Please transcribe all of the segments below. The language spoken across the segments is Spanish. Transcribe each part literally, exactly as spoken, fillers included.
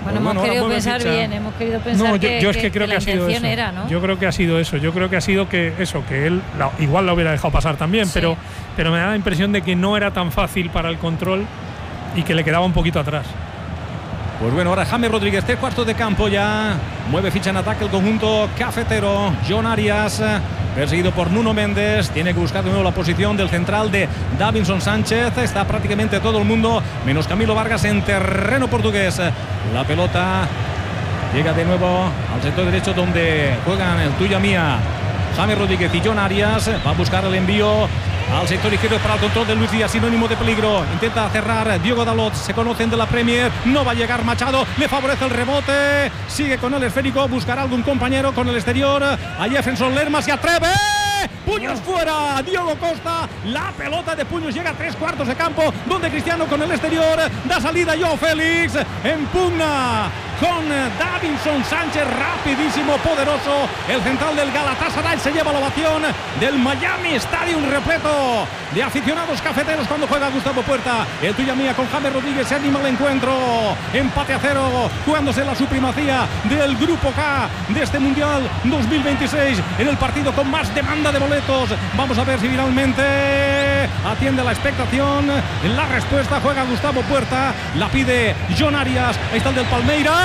Bueno, hemos bueno, querido pensar ficha. bien, hemos querido pensar no, yo, que, yo es que, que, creo que que, la ha sido intención eso. era, ¿no? Yo creo que ha sido eso. Yo creo que ha sido que eso, que él la, igual la hubiera dejado pasar también, Sí. pero, pero me da la impresión de que no era tan fácil para el control y que le quedaba un poquito atrás. Pues bueno, ahora James Rodríguez, tres cuartos de campo ya. Mueve ficha en ataque el conjunto cafetero. John Arias, perseguido por Nuno Méndez. Tiene que buscar de nuevo la posición del central de Davinson Sánchez. Está prácticamente todo el mundo, menos Camilo Vargas, en terreno portugués. La pelota llega de nuevo al sector derecho donde juegan el tuya mía James Rodríguez y John Arias. Va a buscar el envío al sector izquierdo para el control de Luis Díaz, sinónimo de peligro. Intenta cerrar Diogo Dalot, se conocen de la Premier. No va a llegar Machado, le favorece el rebote. Sigue con el esférico, buscará algún compañero con el exterior. A Jefferson Lerma, se atreve. Puños fuera, Diogo Costa. La pelota de puños llega a tres cuartos de campo, donde Cristiano con el exterior da salida. Joao Félix en pugna con Davinson Sánchez, rapidísimo, poderoso. El central del Galatasaray se lleva la ovación del Miami Stadium, repleto de aficionados cafeteros cuando juega Gustavo Puerta. El tuya mía con James Rodríguez, se anima el encuentro. Empate a cero, jugándose la supremacía del Grupo K de este Mundial dos mil veintiséis, en el partido con más demanda de boletos. Vamos a ver si finalmente atiende la expectación. La respuesta, juega Gustavo Puerta, la pide John Arias. Ahí está el del Palmeiras.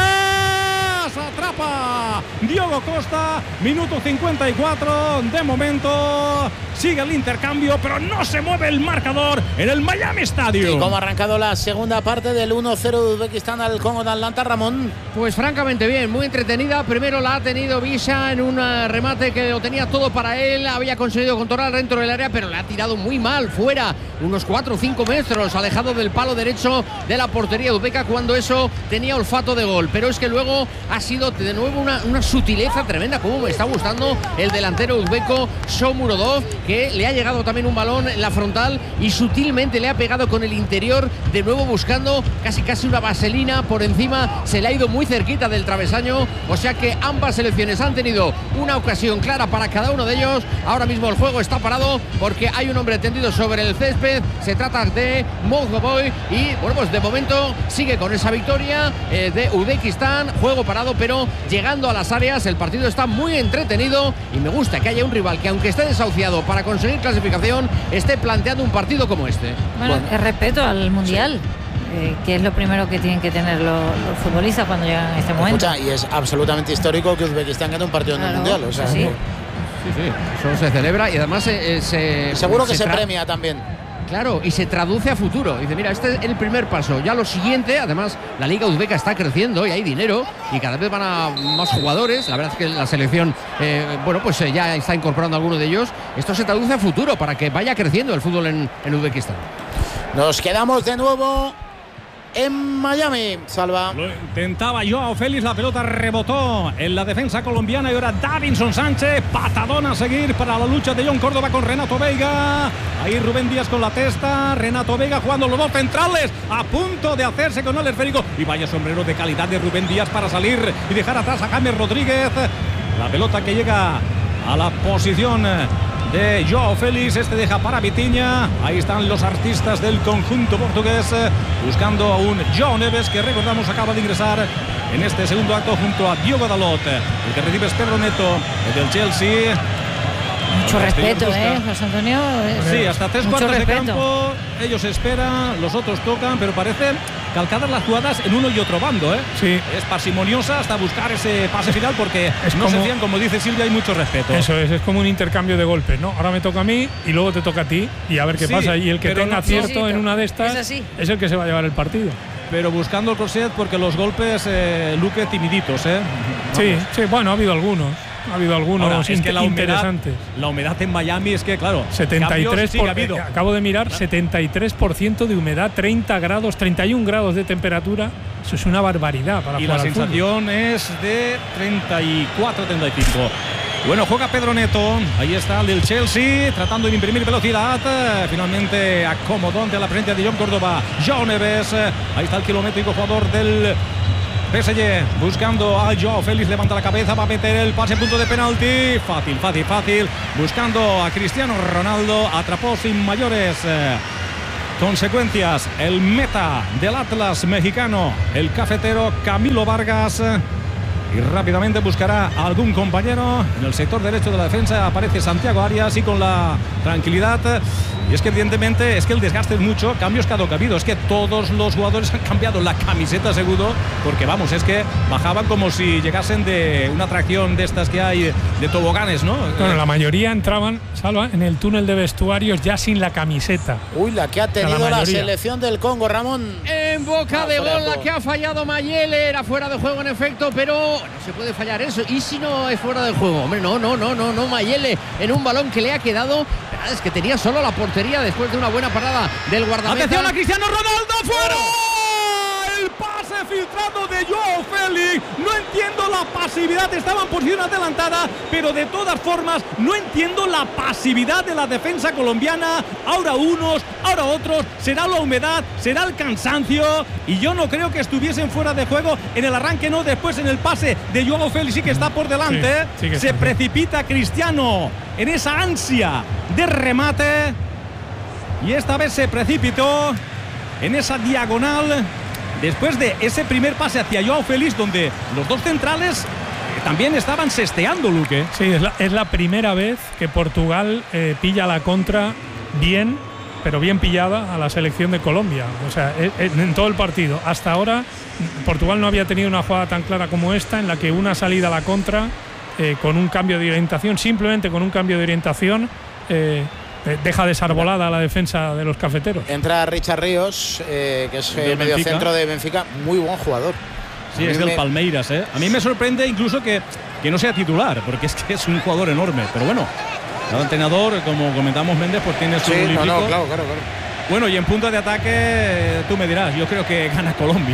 Atrapa Diogo Costa, minuto cincuenta y cuatro. De momento sigue el intercambio, pero no se mueve el marcador en el Miami Stadium. ¿Y cómo ha arrancado la segunda parte del uno cero de Uzbekistán al Congo de Atlanta, Ramón? Pues francamente bien, muy entretenida. Primero la ha tenido Visa en un remate que lo tenía todo para él. Había conseguido controlar dentro del área, pero le ha tirado muy mal fuera, unos cuatro o cinco metros, alejado del palo derecho de la portería uzbeca, cuando eso tenía olfato de gol. Pero es que luego ha sido de nuevo una, una sutileza tremenda, como me está gustando el delantero uzbeco Shomurodov, que le ha llegado también un balón en la frontal y sutilmente le ha pegado con el interior, de nuevo buscando casi casi una vaselina por encima. Se le ha ido muy cerquita del travesaño, o sea que ambas selecciones han tenido una ocasión clara para cada uno de ellos. Ahora mismo el juego está parado porque hay un hombre tendido sobre el césped. Se trata de Mozgoboy y bueno, pues de momento sigue con esa victoria eh, de Uzbekistán. Juego parado, pero llegando a las áreas. El partido está muy entretenido y me gusta que haya un rival que, aunque esté desahuciado para conseguir clasificación, esté planteando un partido como este. Bueno, bueno. Es respeto al Mundial. Sí. Eh, que es lo primero que tienen que tener los, los futbolistas cuando llegan a este momento. Escucha, y es absolutamente histórico que Uzbekistán gane un partido claro, en el Mundial. O sea, sí. ¿no? Sí, sí, eso se celebra y además se, se seguro que se, se premia también. Claro, y se traduce a futuro. Dice, mira, este es el primer paso. Ya lo siguiente, además, la liga uzbeca está creciendo y hay dinero y cada vez van a más jugadores. La verdad es que la selección, eh, bueno, pues eh, ya está incorporando a algunos de ellos. Esto se traduce a futuro para que vaya creciendo el fútbol en, en Uzbekistán. Nos quedamos de nuevo en Miami, Salva. Lo intentaba Joao Félix, la pelota rebotó en la defensa colombiana y ahora Davinson Sánchez, patadón a seguir para la lucha de John Córdoba con Renato Veiga. Ahí Rubén Díaz con la testa, Renato Veiga jugando los dos centrales, a punto de hacerse con el esférico, y vaya sombrero de calidad de Rubén Díaz para salir y dejar atrás a James Rodríguez. La pelota que llega a la posición de Joao Félix, este deja para Vitinha. Ahí están los artistas del conjunto portugués buscando a un João Neves, que recordamos acaba de ingresar en este segundo acto junto a Diogo Dalot. El que recibe es Pedro Neto, el del Chelsea. Mucho respeto, ¿eh, José Antonio? Sí, hasta tres Mucho cuartos respeto. de campo. Ellos esperan, los otros tocan, pero parece calcadas las jugadas en uno y otro bando, ¿eh? Sí. Es parsimoniosa hasta buscar ese pase final porque es no como, se fían, como dice Silvia, hay mucho respeto. Eso es, es como un intercambio de golpes, ¿no? Ahora me toca a mí y luego te toca a ti y a ver qué sí, pasa. Y el que tenga no, acierto sí, sí, en una de estas es, así. es el que se va a llevar el partido. Pero buscando el crochet porque los golpes, eh, Luque, timiditos, ¿eh? Sí, sí, bueno, ha habido algunos. Ha habido algunos Ahora, es que la humedad, interesantes. La humedad en Miami es que, claro, setenta y tres cambios, por, sí, eh, acabo de mirar, setenta y tres por ciento de humedad, treinta grados, treinta y un grados de temperatura. Eso es una barbaridad para y jugar la al sensación fútbol. es de treinta y cuatro, treinta y cinco. Bueno, juega Pedro Neto. Ahí está el del Chelsea, tratando de imprimir velocidad. Finalmente acomodó ante la presencia de John Córdoba. João Neves. Ahí está el kilométrico jugador del P S G, buscando a Joao Félix, levanta la cabeza, va a meter el pase, punto de penalti. Fácil, fácil, fácil. Buscando a Cristiano Ronaldo, atrapó sin mayores consecuencias. El meta del Atlas mexicano, el cafetero Camilo Vargas. Y rápidamente buscará a algún compañero. En el sector derecho de la defensa aparece Santiago Arias y con la tranquilidad. Y es que evidentemente es que el desgaste es mucho, cambios cada que ha habido. Es que todos los jugadores han cambiado la camiseta seguro, porque vamos, es que bajaban como si llegasen de una atracción de estas que hay de toboganes, ¿no? Bueno, la mayoría entraban, Salva, en el túnel de vestuarios ya sin la camiseta. Uy, la que ha tenido la, la selección del Congo, Ramón. En boca Ah, de fuera de gol la juego. que ha fallado Mayele, era fuera de juego en efecto, pero no se puede fallar eso. ¿Y si no es fuera de juego? Hombre, no, no, no, no, no, Mayele en un balón que le ha quedado, pero es que tenía solo la portería después de una buena parada del guardameta. ¡Atención a Cristiano Ronaldo! ¡Fuera! El pase filtrado de Joao Félix. No entiendo la pasividad. Estaba en posición adelantada, pero de todas formas no entiendo la pasividad de la defensa colombiana. Ahora unos, ahora otros. Será la humedad, será el cansancio. Y yo no creo que estuviesen fuera de juego. En el arranque no, después en el pase de Joao Félix sí que está por delante. Sí, sí que Se está. precipita Cristiano en esa ansia de remate. Y esta vez se precipitó en esa diagonal después de ese primer pase hacia Joao Félix, donde los dos centrales eh, también estaban sesteando, Luque. Sí, es la, es la primera vez que Portugal eh, pilla la contra bien, pero bien pillada a la selección de Colombia. O sea, en, en todo el partido. Hasta ahora Portugal no había tenido una jugada tan clara como esta, en la que una salida a la contra eh, con un cambio de orientación, simplemente con un cambio de orientación, eh, deja desarbolada la defensa de los cafeteros. Entra Richard Ríos, eh, que es Del el medio Benfica. centro de Benfica, muy buen jugador. Sí, A mí es del me- Palmeiras, ¿eh? A mí me sorprende incluso que, que no sea titular, porque es que es un jugador enorme. Pero bueno, cada entrenador, como comentamos Méndez, pues tiene su Sí, no, lírico. no, claro, claro, claro. Bueno, y en punto de ataque, eh, tú me dirás, yo creo que gana Colombia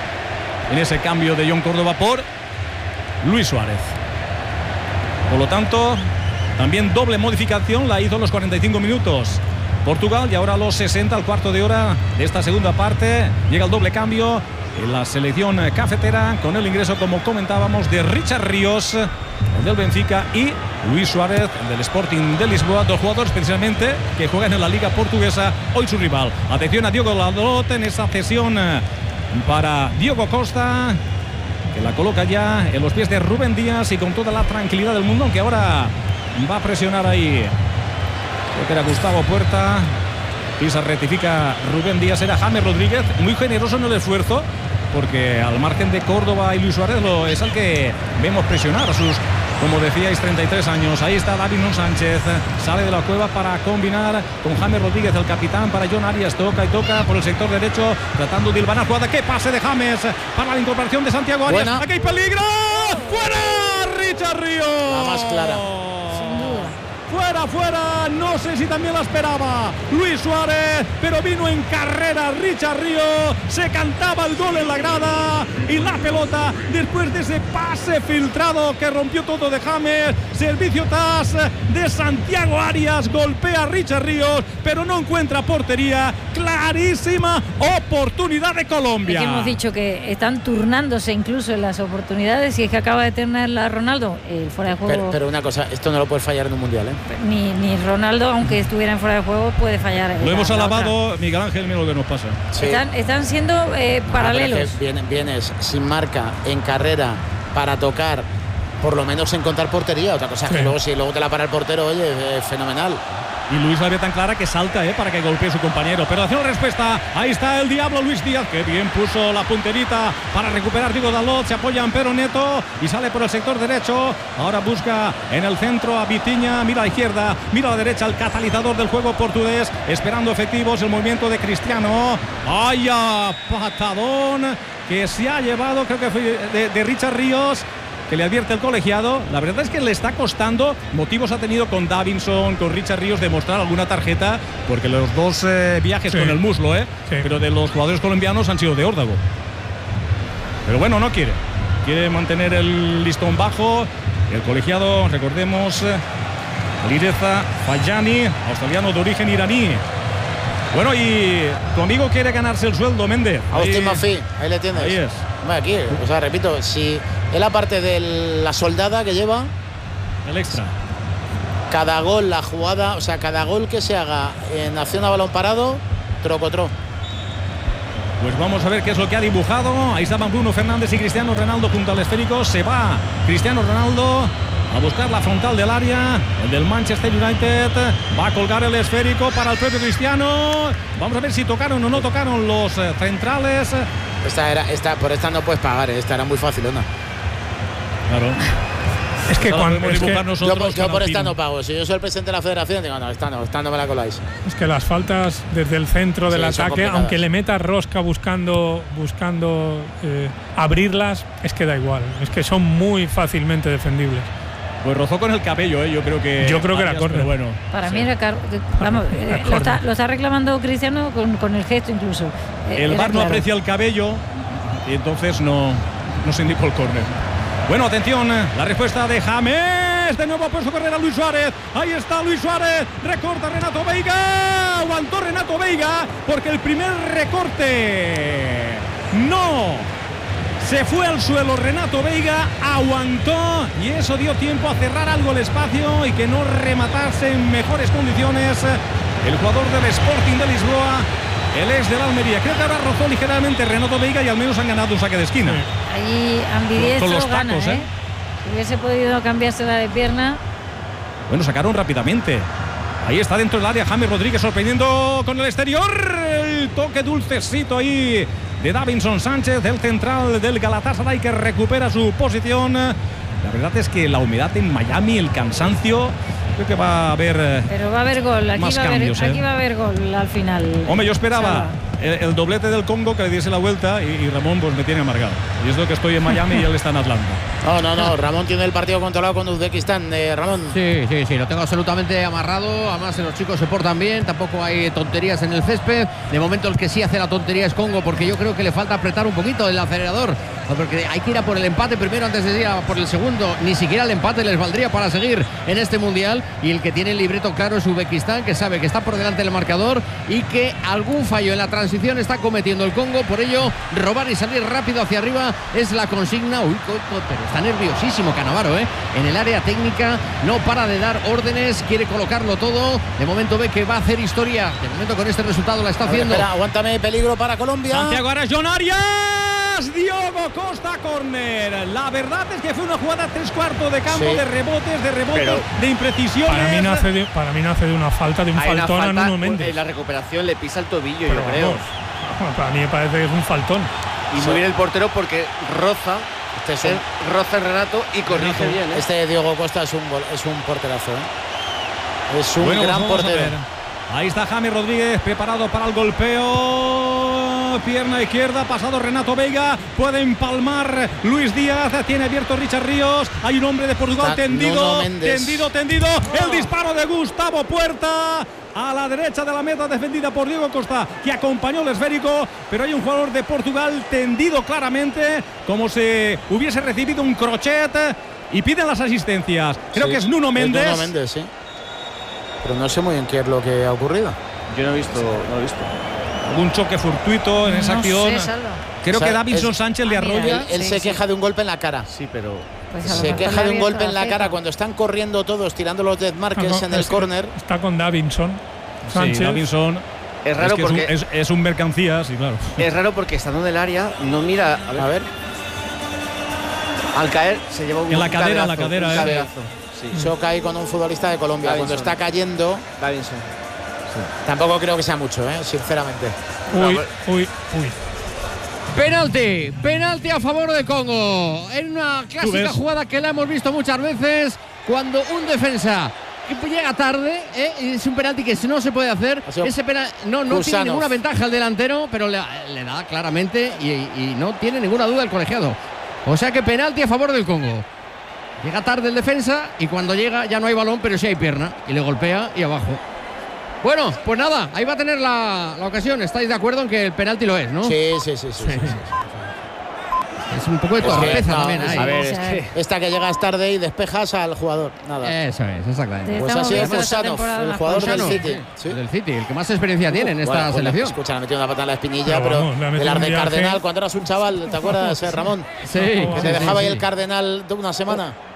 en ese cambio de John Córdoba por Luis Suárez. Por lo tanto, también doble modificación la hizo en los cuarenta y cinco minutos Portugal, y ahora a los sesenta, al cuarto de hora de esta segunda parte, llega el doble cambio en la selección cafetera, con el ingreso, como comentábamos, de Richard Ríos, el del Benfica, y Luis Suárez, el del Sporting de Lisboa, dos jugadores precisamente que juegan en la Liga Portuguesa, hoy su rival. Atención a Diogo Dalot en esa cesión eh, para Diogo Costa, que la coloca ya en los pies de Rubén Díaz y con toda la tranquilidad del mundo, aunque ahora va a presionar ahí, creo que era Gustavo Puerta. Pisa, rectifica Rubén Díaz, era James Rodríguez, muy generoso en el esfuerzo, porque al margen de Córdoba y Luis Suárez lo es al que vemos presionar a sus, como decíais, treinta y tres años. Ahí está Davinson Sánchez, sale de la cueva para combinar con James Rodríguez, el capitán, para John Arias, toca y toca por el sector derecho, tratando de hilvanar jugada. ¡Qué pase de James para la incorporación de Santiago Arias! Buena. ¡Aquí hay peligro! ¡Fuera! Richard Ríos. La más clara. Sin duda. Fuera, fuera, no sé si también la esperaba Luis Suárez, pero vino en carrera Richard Ríos, se cantaba el gol en la grada, y la pelota, después de ese pase filtrado que rompió todo de James, servicio tas de Santiago Arias, golpea a Richard Ríos, pero no encuentra portería. Clarísima oportunidad de Colombia. Es que hemos dicho que están turnándose incluso en las oportunidades, y es que acaba de tener la Ronaldo el fuera de juego. Pero, pero una cosa, esto no lo puedes fallar en un mundial, ¿eh? Ni, ni Ronaldo, aunque estuviera en fuera de juego, puede fallar. Lo la- hemos la alabado, Miguel Ángel, mira lo que nos pasa. Sí. Están, están siendo eh, Ah, paralelos. pero es que vienes, vienes sin marca, en carrera, para tocar, por lo menos encontrar portería. Otra cosa es que Sí. luego, si luego te la para el portero, oye, es fenomenal. Y Luis la ve tan clara que salta eh, para que golpee a su compañero. Pero hace una respuesta. Ahí está el diablo Luis Díaz, que bien puso la punterita para recuperar Diego Dalot. Se apoya en Pero Neto y sale por el sector derecho. Ahora busca en el centro a Vitinha. Mira a la izquierda, mira a la derecha, el catalizador del juego portugués. Esperando efectivos el movimiento de Cristiano. ¡Vaya patadón que se ha llevado! Creo que fue de, de Richard Ríos, que le advierte el colegiado. La verdad es que le está costando. Motivos ha tenido con Davinson, con Richard Ríos, de mostrar alguna tarjeta, porque los dos eh, viajes Sí. con el muslo, ¿eh? Sí. Pero de los jugadores colombianos han sido de órdago. Pero bueno, no quiere. Quiere mantener el listón bajo. El colegiado, recordemos, eh, Alireza Fayani, australiano de origen iraní. Bueno, y tu amigo quiere ganarse el sueldo, Méndez. Agustín Ahí- Mafí, ahí le tienes. Ahí es. Hombre, aquí, o sea, repito, si él, aparte de la soldada que lleva, El extra. cada gol, la jugada, o sea, cada gol que se haga en acción a balón parado, Cotró, Cotró. Pues vamos a ver qué es lo que ha dibujado. Ahí estaban Bruno Fernández y Cristiano Ronaldo junto al esférico. Se va Cristiano Ronaldo a buscar la frontal del área. El del Manchester United va a colgar el esférico para el propio Cristiano. Vamos a ver si tocaron o no tocaron los eh, centrales. Esta era, esta, por esta no puedes pagar, ¿eh? Esta era muy fácil, ¿no? Claro. Es que cuando es que, nosotros yo, yo por esta Alpino. no pago. Si yo soy el presidente de la federación, digo, no, esta no, esta no me la coláis. es que las faltas desde el centro del Sí, son ataque, complicadas. aunque le metas rosca buscando buscando eh, abrirlas, es que da igual. Es que son muy fácilmente defendibles. Pues rozó con el cabello, ¿eh? Yo creo que. Yo creo que era Arias, córner. pero bueno. Para Sí. mí era car- vamos, eh, lo, está, lo está reclamando Cristiano con, con el gesto incluso. Eh, El era V A R no claro. aprecia el cabello y entonces no, no se indicó el córner. Bueno, atención, la respuesta de James. De nuevo ha puesto a correr a Luis Suárez. Ahí está Luis Suárez. Recorta Renato Veiga. Aguantó Renato Veiga porque el primer recorte no se fue al suelo. Renato Veiga aguantó y eso dio tiempo a cerrar algo el espacio y que no rematase en mejores condiciones el jugador del Sporting de Lisboa, el ex del Almería. Creo que ahora rozó ligeramente Renato Veiga y al menos han ganado un saque de esquina. Allí ambidiestro Con los gana, tacos, ¿eh? ¿eh? Si hubiese podido cambiársela de pierna. Bueno, sacaron rápidamente. Ahí está dentro del área James Rodríguez sorprendiendo con el exterior. El toque dulcecito ahí de Davinson Sánchez, del central del Galatasaray, que recupera su posición. La verdad es que la humedad en Miami, el cansancio, creo que va a haber. Pero va a haber gol. Aquí, Más va, a haber, cambios, ¿eh? aquí va a haber gol al final. Hombre, yo esperaba Salva. el, el doblete del Congo que le diese la vuelta y, y Ramón pues me tiene amargado. Y es lo que estoy en Miami y él está en Atlanta. No, no, no. Ramón tiene el partido controlado con Uzbekistán. Eh, Ramón. Sí, sí, sí, lo tengo absolutamente amarrado. Además, los chicos se portan bien. Tampoco hay tonterías en el césped. De momento, el que sí hace la tontería es Congo, porque yo creo que le falta apretar un poquito el acelerador. Porque hay que ir a por el empate primero antes de ir a por el segundo. Ni siquiera el empate les valdría para seguir en este mundial. Y el que tiene el libreto claro es Uzbekistán, que sabe que está por delante del marcador y que algún fallo en la transición está cometiendo el Congo. Por ello, robar y salir rápido hacia arriba es la consigna. Uy, pero está nerviosísimo Cannavaro, ¿eh? En el área técnica no para de dar órdenes, quiere colocarlo todo. De momento ve que va a hacer historia. De momento con este resultado la está A ver, haciendo. espera, aguántame, peligro para Colombia. Santiago Arias, John Arias, Diogo Costa, córner. La verdad es que fue una jugada tres cuartos de campo, Sí. de rebotes, de rebotes, Pero de imprecisiones. Para mí nace de, para mí nace de una falta, de un hay una faltón falta, a Nuno Méndez. en la recuperación le pisa el tobillo, Pero yo creo. vamos, para mí me parece que es un faltón. Y muy bien el portero porque roza, Este es un, eh, roza el Renato y corrige Renato. bien. ¿eh? este Diogo Costa es un, gol- es un porterazo, ¿eh? Es un Bueno, pues gran vamos a portero. ver. Ahí está James Rodríguez preparado para el golpeo. Pierna izquierda, pasado Renato Veiga. Puede empalmar Luis Díaz. Tiene abierto Richard Ríos. Hay un hombre de Portugal Está tendido, Nuno Méndez. tendido, tendido. El disparo de Gustavo Puerta. A la derecha de la meta, defendida por Diego Costa, que acompañó el esférico. Pero hay un jugador de Portugal tendido claramente, como si hubiese recibido un crochet. Y piden las asistencias. Creo Sí, que es Nuno Méndez. Nuno Méndez, sí. Pero no sé muy bien qué es lo que ha ocurrido. Yo no he visto, no he visto. Algún choque fortuito en esa No acción. sé, Salva. Creo O sea, que Davinson es- Sánchez le Ah, mira, arrolla. Él, él Sí, se sí. queja de un golpe en la cara. Sí, pero Pues a lo Se mejor queja le de ha un abierto golpe en la ceja. cara cuando están corriendo todos, tirando los death markers Ah, no, en el es que córner. Está con Davinson Sí, Sánchez. Davinson. es raro es que es un- porque es, es un mercancía, sí, claro. es raro porque estando en el área no mira. A ver, A ver, al caer se lleva un En la cadera, en caderazo, la cadera, un eh. caderazo. Sí, choca ahí con un futbolista de Colombia. Davinson. Cuando está cayendo, Davinson. tampoco creo que sea mucho, ¿eh? Sinceramente. Uy, uy, uy. Penalti, penalti a favor de Congo. En una clásica ves. jugada que la hemos visto muchas veces, cuando un defensa que llega tarde, ¿eh? Es un penalti que no se puede hacer. Ha sido Ese penal, no, no tiene Kusanov. ninguna ventaja el delantero, pero le, le da claramente y, y no tiene ninguna duda el colegiado. O sea que penalti a favor del Congo. Llega tarde el defensa y cuando llega ya no hay balón, pero sí hay pierna y le golpea y abajo. Bueno, pues nada, ahí va a tener la, la ocasión. ¿Estáis de acuerdo en que el penalti lo es, no? Sí, sí, sí, sí, sí, sí. Es un poco de Es que, torpeza no, también es- ahí. A ver, o es sea, que Esta que llegas tarde y despejas al jugador. Nada. Eso es, exactamente. Te Pues estamos así es viendo esta Kusanov, temporada el las jugador cosas. del Kusanov, City. sí, Sí. del City, el que más experiencia tiene en esta Bueno, pues le- selección. Escucha, le metió una patada en la espinilla, Pero pero, vamos, le ha de metido las un de viaje. Cardenal, cuando eras un chaval, ¿te acuerdas, eh, Ramón? Sí, Que Que Sí, te sí, dejaba sí, ahí sí. el Cardenal de una semana.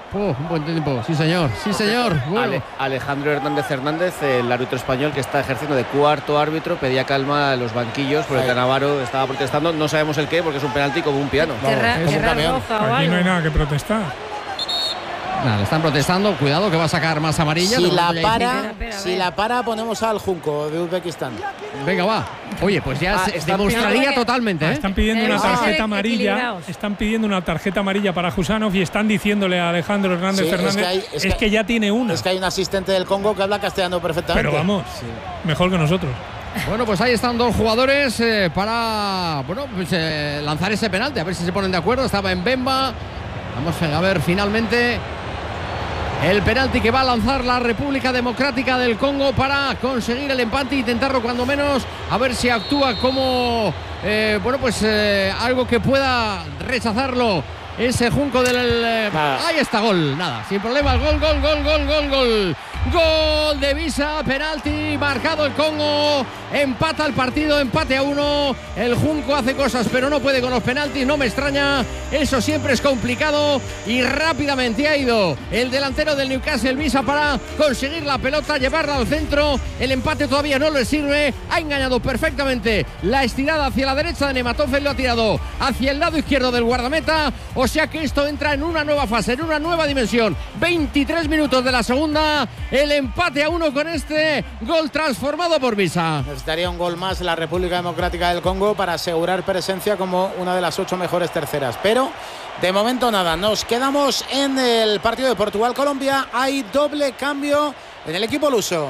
Oh, un buen tiempo, sí señor, sí señor. Bueno. Ale, Alejandro Hernández Hernández, el árbitro español que está ejerciendo de cuarto árbitro, pedía calma a los banquillos porque Cannavaro estaba protestando. No sabemos el qué porque es un penalti como un piano. Querrá, es un querrá camión. roja o Aquí algo. no hay nada que protestar. Nada, le están protestando, cuidado que va a sacar más amarilla. Si de la momento ya para, Espera, espera, a si ver. la para ponemos al Junco de Uzbekistán. dice- Venga, va. Oye, pues ya Ah, se está demostraría pidiendo- totalmente, Ah, ¿eh? están pidiendo Tenemos una que ser tarjeta amarilla. equilibrados. Están pidiendo una tarjeta amarilla para Jusanov y están diciéndole a Alejandro Hernández Sí, es Fernández que hay- es, es que, que- ya tiene una. Es que hay un asistente del Congo que habla castellano perfectamente. Pero vamos, mejor que nosotros. Bueno, pues ahí están dos jugadores eh, para bueno, pues, eh, lanzar ese penalti, a ver si se ponen de acuerdo. Estaba en Bemba. Vamos a ver finalmente el penalti que va a lanzar la República Democrática del Congo para conseguir el empate e intentarlo cuando menos, a ver si actúa como eh, bueno, pues eh, algo que pueda rechazarlo ese Junco del eh, Nada. ahí está, gol, nada, sin problemas, gol, gol, gol, gol, gol, gol. Gol de Visa, penalti, marcado el Congo, empata el partido, empate a uno. El Junco hace cosas, pero no puede con los penaltis, no me extraña, eso siempre es complicado. Y rápidamente ha ido el delantero del Newcastle, Visa, para conseguir la pelota, llevarla al centro. El empate todavía no le sirve, ha engañado perfectamente la estirada hacia la derecha de Nematov, lo ha tirado hacia el lado izquierdo del guardameta. O sea que esto entra en una nueva fase, en una nueva dimensión. veintitrés minutos de la segunda. El empate a uno con este gol transformado por Visa. Necesitaría un gol más la República Democrática del Congo para asegurar presencia como una de las ocho mejores terceras. Pero de momento nada, nos quedamos en el partido de Portugal-Colombia. Hay doble cambio en el equipo luso.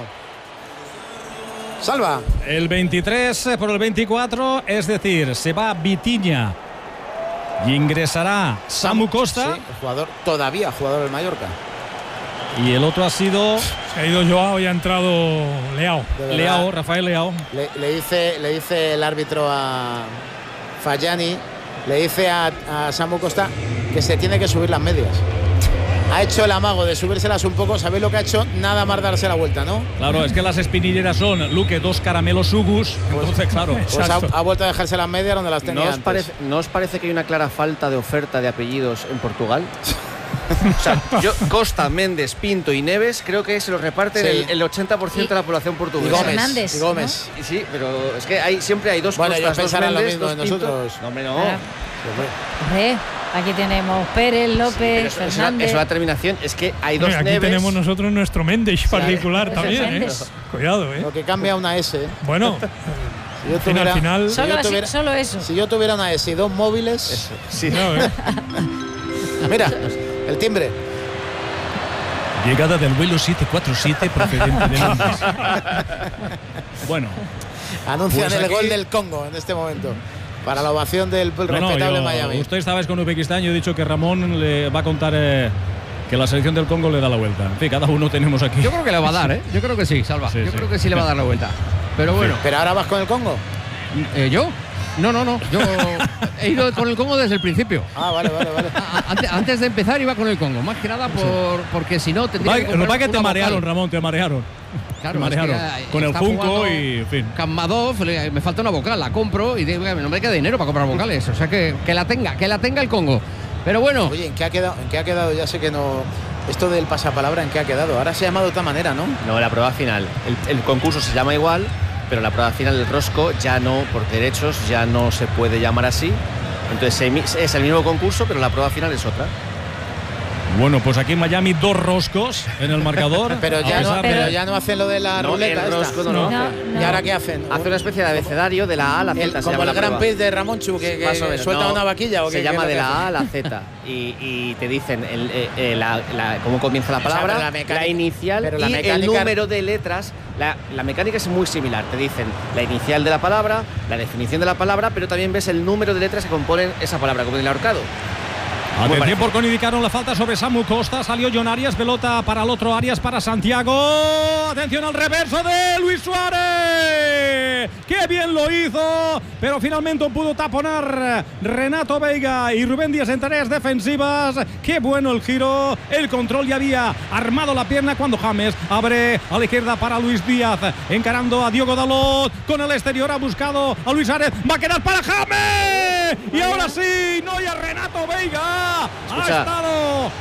Salva. El veintitrés por el veinticuatro, es decir, se va Vitinha y ingresará Samu Costa. Sí, el jugador, todavía jugador del Mallorca. Y el otro ha sido Se ha ido Joao y ha entrado Leao. De verdad. Leao, Rafael Leao. Le, le dice, le dice el árbitro a Fayani, le dice a, a Samu Costa que se tiene que subir las medias. Ha hecho el amago de subírselas un poco. ¿Sabéis lo que ha hecho? Nada más darse la vuelta, ¿no? Claro, es que las espinilleras son, Luque, dos caramelos sugus. Entonces, claro. Pues ha, Exacto. ha vuelto a dejarse las medias donde las tenía ¿No os, antes. parece, ¿No os parece que hay una clara falta de oferta de apellidos en Portugal? O sea, yo, Costa, Méndez, Pinto y Neves creo que se los reparten Sí. el, el ochenta por ciento de la población Y portuguesa. Gómez. Hernández, y Gómez. Y sí, pero es que hay, siempre hay dos Bueno, ellos Costas, dos pensarán lo Méndez, mismo dos de Pinto. nosotros. No, hombre, no. Claro. Hombre, aquí tenemos Pérez, López, Pero eso, eso, es la- Fernández. eso es la terminación. Es que hay dos Hombre, aquí Neves. tenemos nosotros nuestro Méndez particular Eso también. es ¿eh? Méndez. Cuidado, ¿eh? Lo que cambia una S. ¿eh? Bueno, Si yo al final, tuviera, al final si Solo, yo así- tuviera- solo eso. si yo tuviera una S y dos móviles. Sí. no, ¿eh? Mira, el timbre. Llegada del vuelo siete cuatro siete procedente de Londres. Bueno, Anuncian Pues el aquí- gol del Congo en este momento. Para la ovación del no, no, respetable yo- Miami. usted estabais con Uzbekistán, yo he dicho que Ramón le va a contar eh, que la selección del Congo le da la vuelta. En fin, cada uno tenemos aquí. Yo creo que le va a dar, ¿eh? Yo creo que sí, Salva. Sí, Yo sí. creo que sí le va a dar la vuelta. Pero bueno, Pero ahora vas con el Congo. eh, ¿yo? No, no, no. Yo he ido con el Congo desde el principio. Ah, vale, vale, vale. A- Antes, antes de empezar iba con el Congo, más que nada por, porque si no tendría Va- que Lo comprar que pasa es que te una marearon, vocal. Ramón, te marearon. Claro, te es que, marearon. eh, Con el está Junco jugando y, en fin. Kamadov, le- me falta una vocal, la compro y digo, no me queda dinero para comprar vocales. O sea que, que la tenga, que la tenga el Congo. Pero bueno, Oye, ¿en qué ha quedado? ¿En qué ha quedado? Ya sé que no. Esto del pasapalabra, ¿en qué ha quedado? Ahora se llama de otra manera, ¿no? No, la prueba final. El, el concurso se llama igual, pero la prueba final del rosco ya no, por derechos, ya no se puede llamar así. Entonces se emi- es el mismo concurso, pero la prueba final es otra. Bueno, pues aquí en Miami dos roscos en el marcador. Pero a ya, no, pesar de- pero ya no hacen lo de la No, ruleta. el esta. rosco no lo No, hace. no. ¿Y ahora qué hacen? Hace una especie de abecedario de la A a la Z. El- se como llama el la Gran prueba. Prix de Ramón Chu, que, que Más o menos, suelta no, una vaquilla. ¿o se qué- llama qué es de lo que la A a hacen? la Z y, y te dicen el, eh, eh, la- la- cómo comienza la O sea, palabra, pero la la, mecánica- inicial pero la y el mecánica- número de letras. La, la mecánica es muy similar. Te dicen la inicial de la palabra, la definición de la palabra, pero también ves el número de letras que componen esa palabra, como en el ahorcado. Atención porque indicaron la falta sobre Samu Costa. Salió John Arias, pelota para el otro Arias, para Santiago. Atención al reverso de Luis Suárez. ¡Qué bien lo hizo! Pero finalmente pudo taponar Renato Veiga y Rubén Díaz en tareas defensivas. ¡Qué bueno el giro! El control ya había armado la pierna cuando James abre a la izquierda para Luis Díaz. Encarando a Diogo Dalot. Con el exterior ha buscado a Luis Suárez. Va a quedar para James. Y ahora sí, no hay a Renato Veiga. Ha Escucha. estado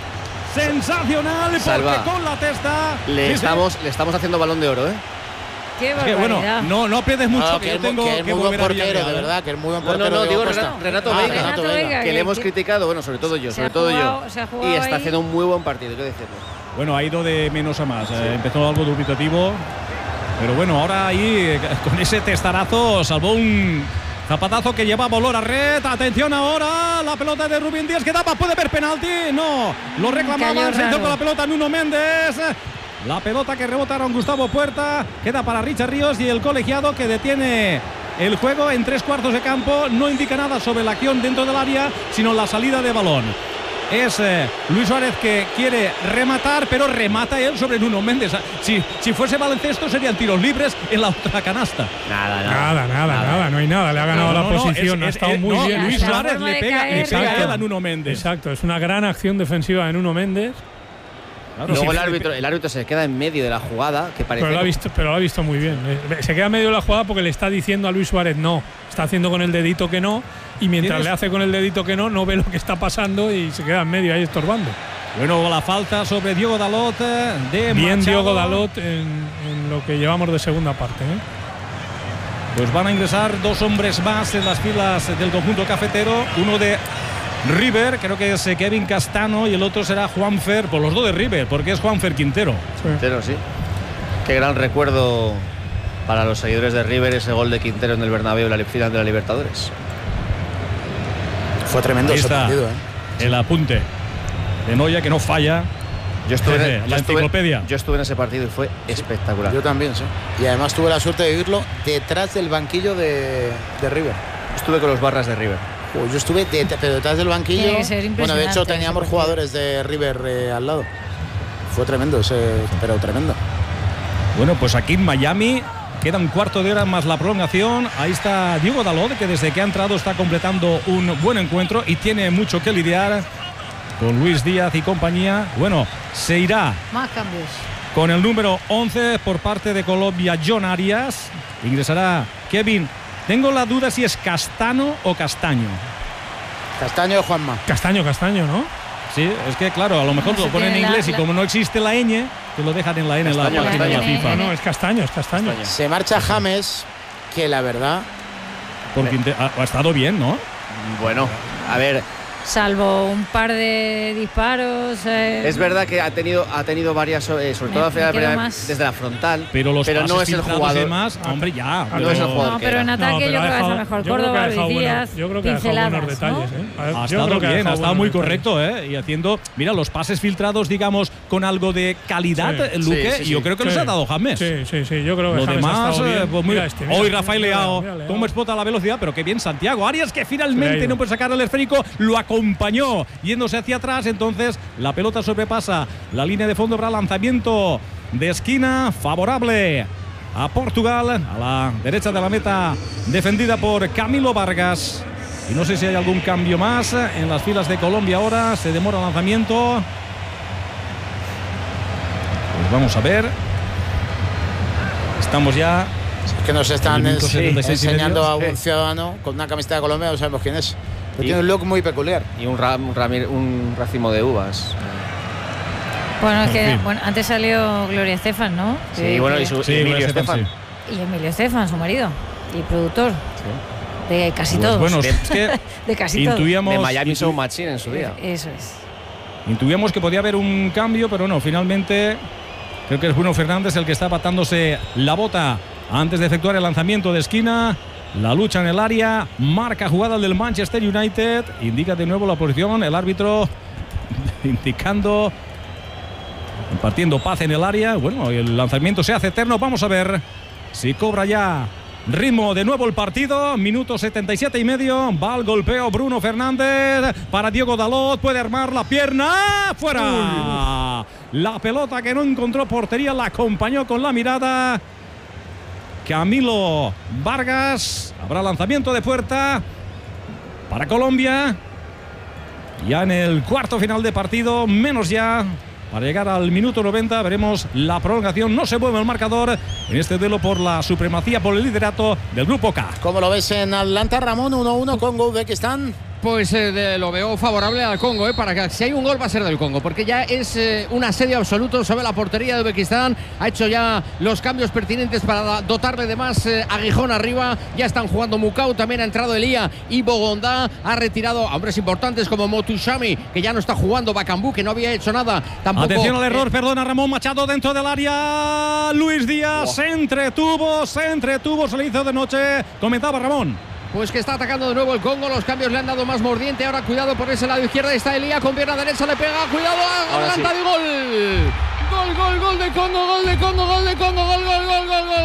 sensacional, Salva. porque con la testa Le, sí, estamos, sí. le estamos haciendo balón de oro, ¿eh? Qué Es que, bueno, barbaridad. no, no pierdes mucho, No, que, que, yo es, tengo que es que muy buen volver a portero, Villarreal, de ¿eh? verdad, que es muy buen No, no, portero. no, Diego digo Costa. Renato, Renato Ah, Veiga. Renato Renato Veiga. Veiga. Que le hemos que- criticado, bueno, sobre todo yo, Se sobre ha todo jugado- yo. se ha jugado Y está ahí. haciendo un muy buen partido, hay que decirlo. Bueno, ha ido de menos a más. Eh, empezó algo dubitativo. Pero bueno, ahora ahí eh, con ese testarazo salvó un zapatazo que llevaba olor a red. Atención ahora, la pelota de Rubén Díaz que tapa, puede haber penalti. No, lo reclamaban, Cayó se hizo raro. con la pelota Nuno Méndez. La pelota que rebotaron Gustavo Puerta queda para Richard Ríos y el colegiado que detiene el juego en tres cuartos de campo. No indica nada sobre la acción dentro del área, sino la salida de balón. Es eh, Luis Suárez que quiere rematar, pero remata él sobre Nuno Méndez. Si, si fuese baloncesto serían tiros libres en la otra canasta. Nada, Nada, nada, nada, no hay nada. Le ha ganado No, la no, no, posición, es- ha es- estado es- muy no, bien. Luis La Suárez forma le de pega, le caer, pega Exacto. él a Nuno Méndez. Exacto, es una gran acción defensiva de Nuno Méndez. Claro, Luego sí, el árbitro, el árbitro se queda en medio de la jugada, que parece. Pero lo, ha visto, pero lo ha visto muy bien. Eh, Se queda en medio de la jugada porque le está diciendo a Luis Suárez no. Está haciendo con el dedito que no. Y mientras ¿Tienes? le hace con el dedito que no, no ve lo que está pasando y se queda en medio ahí estorbando. Bueno, la falta sobre Diogo Dalot eh, de Bien Machado. Diogo Dalot en, en lo que llevamos de segunda parte. ¿eh? Pues van a ingresar dos hombres más en las filas del conjunto cafetero. Uno de River, creo que es Kevin Castano, y el otro será Juanfer, por los dos de River, porque es Juanfer Quintero. Quintero, sí. Qué gran recuerdo para los seguidores de River ese gol de Quintero en el Bernabéu en la final de la Libertadores. Fue tremendo Ahí ese está partido, ¿eh? el apunte de Noya, que no falla. Yo estuve, Jefe, en, la yo, estuve, enciclopedia. yo estuve en ese partido y fue espectacular. Yo también, sí. Y además tuve la suerte de vivirlo detrás del banquillo de, de River. Estuve con los barras de River. Uy, yo estuve de- pero detrás del banquillo. Tiene que ser Bueno, de impresionante hecho ese teníamos partido. jugadores de River eh, al lado. Fue tremendo ese, pero tremendo. Bueno, pues aquí en Miami queda un cuarto de hora más la prolongación. Ahí está Diogo Dalot, que desde que ha entrado está completando un buen encuentro y tiene mucho que lidiar con Luis Díaz y compañía. Bueno, se irá Más cambios. con el número once por parte de Colombia, John Arias. Ingresará Kevin. Tengo la duda si es Castano o Castaño. Castaño, Juanma. Castaño, Castaño, ¿no? Sí, es que claro, a lo mejor No lo se ponen en tiene la- inglés y la- como no existe la ñ, te lo dejan en la N en la Castaño, página de la Castaño. FIFA. No, no, es Castaño, es Castaño. Castaño. Se marcha James, que la verdad. Porque inte- ha, ha estado bien, ¿no? Bueno, a ver, Salvo un par de disparos. eh, es verdad que ha tenido, ha tenido varias, eh, sobre todo Me- al final, me quedo primera- más- desde la frontal, Pero los pases no es el filtrados y jugador. demás, hombre, ya. No pero- es el jugador. No, pero en No, ataque pero yo ha creo que dejado- es mejor yo creo que Córdoba, ha dejado Luis buenos- Díaz, Yo creo que ha dejado buenos pinceladas, detalles. ¿no? ¿eh? Ha Yo estado creo que bien, ha dejado estado buenos muy detalles. correcto, ¿eh? Y haciendo, mira, los pases filtrados, digamos, con algo de calidad, Sí. eh, Luque, Sí, sí, y yo sí. creo que los Sí. ha dado James. Sí, sí, sí, yo creo que Lo James ha demás, estado bien. eh, pues muy Mira este, mira hoy este, Rafael mira, Leao, mira, Leao. cómo explota la velocidad, pero qué bien Santiago Arias, que Se le ha finalmente ido. no puede sacar el esférico, lo acompañó yéndose hacia atrás, entonces la pelota sobrepasa la línea de fondo para lanzamiento de esquina favorable a Portugal, a la derecha de la meta defendida por Camilo Vargas. Y no sé si hay algún cambio más en las filas de Colombia ahora, se demora el lanzamiento. Pues vamos a ver. Estamos ya. Es que nos están El minuto ens- setenta y seis y enseñando medio. a un Sí. ciudadano con una camiseta de Colombia, no sabemos quién es. Pero Y- tiene un look muy peculiar. y un, ra- un, ramir- un racimo de uvas. Bueno, es En que fin. bueno, antes salió Gloria Estefan, ¿no? Sí, Que- bueno, y que- su Sí, y Emilio Gloria Estefan. Estefan, y Emilio Estefan, su marido y productor de casi Pues todos. bueno, es que de casi todos. intuíamos, De Miami intu- Sound Machine en su día. Eso es. intuíamos que podía haber un cambio, pero no, finalmente creo que es Bruno Fernández el que está patándose la bota antes de efectuar el lanzamiento de esquina. La lucha en el área, marca jugada del Manchester United, indica de nuevo la posición, el árbitro indicando, impartiendo paz en el área. Bueno, el lanzamiento se hace eterno, vamos a ver si cobra ya ritmo de nuevo el partido. Minuto setenta y siete y medio, va al golpeo Bruno Fernández para Diogo Dalot, puede armar la pierna, fuera. La pelota que no encontró portería la acompañó con la mirada Camilo Vargas. Habrá lanzamiento de puerta para Colombia. Ya en el cuarto final de partido, menos ya para llegar al minuto noventa. Veremos la prolongación. No se mueve el marcador en este duelo por la supremacía, por el liderato del grupo K. ¿Cómo lo ves en Atlanta, Ramón? uno uno con Uzbekistán. Pues eh, de, lo veo favorable al Congo, eh, para que si hay un gol va a ser del Congo, porque ya es eh, un asedio absoluto sobre la portería de Uzbekistán. Ha hecho ya los cambios pertinentes para dotarle de más eh, aguijón arriba. Ya están jugando Mukau, también ha entrado Elía y Bogondá. Ha retirado a hombres importantes como Motushami, que ya no está jugando, Bakambu, que no había hecho nada tampoco. Atención al error, eh, perdona, Ramón Machado dentro del área. Luis Díaz se entretuvo, se entretuvo, se le hizo de noche. Comentaba Ramón. Pues que está atacando de nuevo el Congo. Los cambios le han dado más mordiente. Ahora cuidado por ese lado izquierdo. Está Elía con pierna derecha. Le pega. Cuidado. Adelanta de gol. Gol, gol, gol de Congo. Gol de Congo. Gol de Congo. Gol, gol, gol, gol, gol,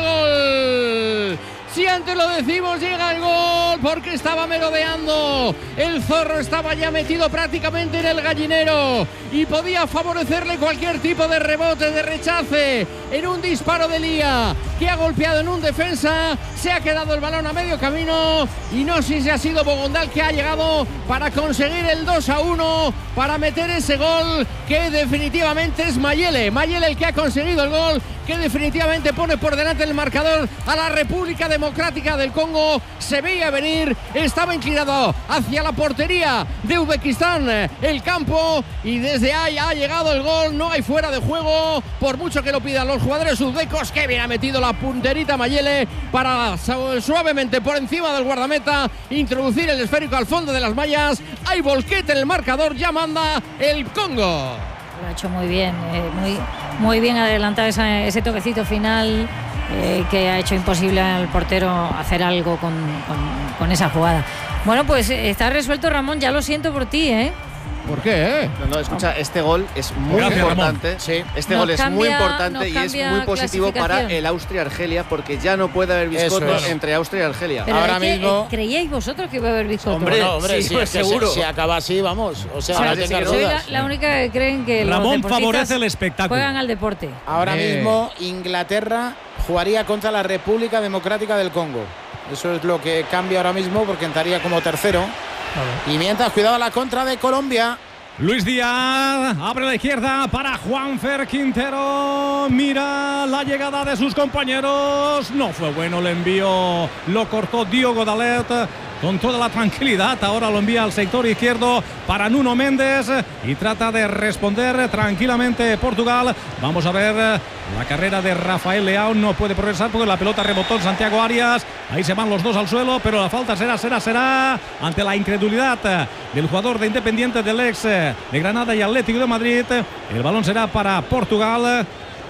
gol. Si antes lo decimos, llega el gol porque estaba merodeando. El zorro estaba ya metido prácticamente en el gallinero y podía favorecerle cualquier tipo de rebote, de rechace. En un disparo de Elía, que ha golpeado en un defensa, se ha quedado el balón a medio camino y no sé si ha sido Bogondá que ha llegado para conseguir el dos a uno, para meter ese gol que definitivamente es Mayele. Mayele el que ha conseguido el gol, que definitivamente pone por delante el marcador a la República Democrática del Congo. Se veía venir, estaba inclinado hacia la portería de Uzbekistán el campo y desde ahí ha llegado el gol. No hay fuera de juego, por mucho que lo pidan los jugadores uzbecos. Que bien ha metido la punterita Mayele para suavemente por encima del guardameta introducir el esférico al fondo de las mallas. Hay volquete en el marcador, ya manda el Congo. Lo ha hecho muy bien, eh, muy, muy bien adelantado esa, ese toquecito final eh, que ha hecho imposible al portero hacer algo con, con, con esa jugada. Bueno, pues está resuelto, Ramón, ya lo siento por ti, ¿eh? ¿Por qué? Eh? No, no, escucha, este gol es muy Gracias, importante. Sí. Este Nos gol es cambia, muy importante y es muy positivo para clasificación. el Austria-Argelia, porque ya no puede haber biscotos es. entre Austria y Argelia. Pero Ahora es que, mismo- eh, ¿creíais vosotros que iba a haber biscotos? Hombre, No, hombre, sí, si, pues es que seguro. Si, si acaba así, vamos. O sea, Ahora no sí tengas que no. Soy la, dudas. la única que creen que los Ramón deportistas favorece el espectáculo. juegan al deporte. Ahora Eh. mismo Inglaterra jugaría contra la República Democrática del Congo. Eso es lo que cambia ahora mismo porque entraría como tercero. Claro. Y mientras, cuidado la contra de Colombia. Luis Díaz abre la izquierda para Juanfer Quintero. Mira la llegada de sus compañeros. No fue bueno el envío. Lo cortó Diogo Dalet con toda la tranquilidad. Ahora lo envía al sector izquierdo para Nuno Méndez y trata de responder tranquilamente Portugal. Vamos a ver la carrera de Rafael Leao. No puede progresar porque la pelota rebotó en Santiago Arias. Ahí se van los dos al suelo, pero la falta será, será, será ante la incredulidad del jugador de Independiente, del ex de Granada y Atlético de Madrid. El balón será para Portugal.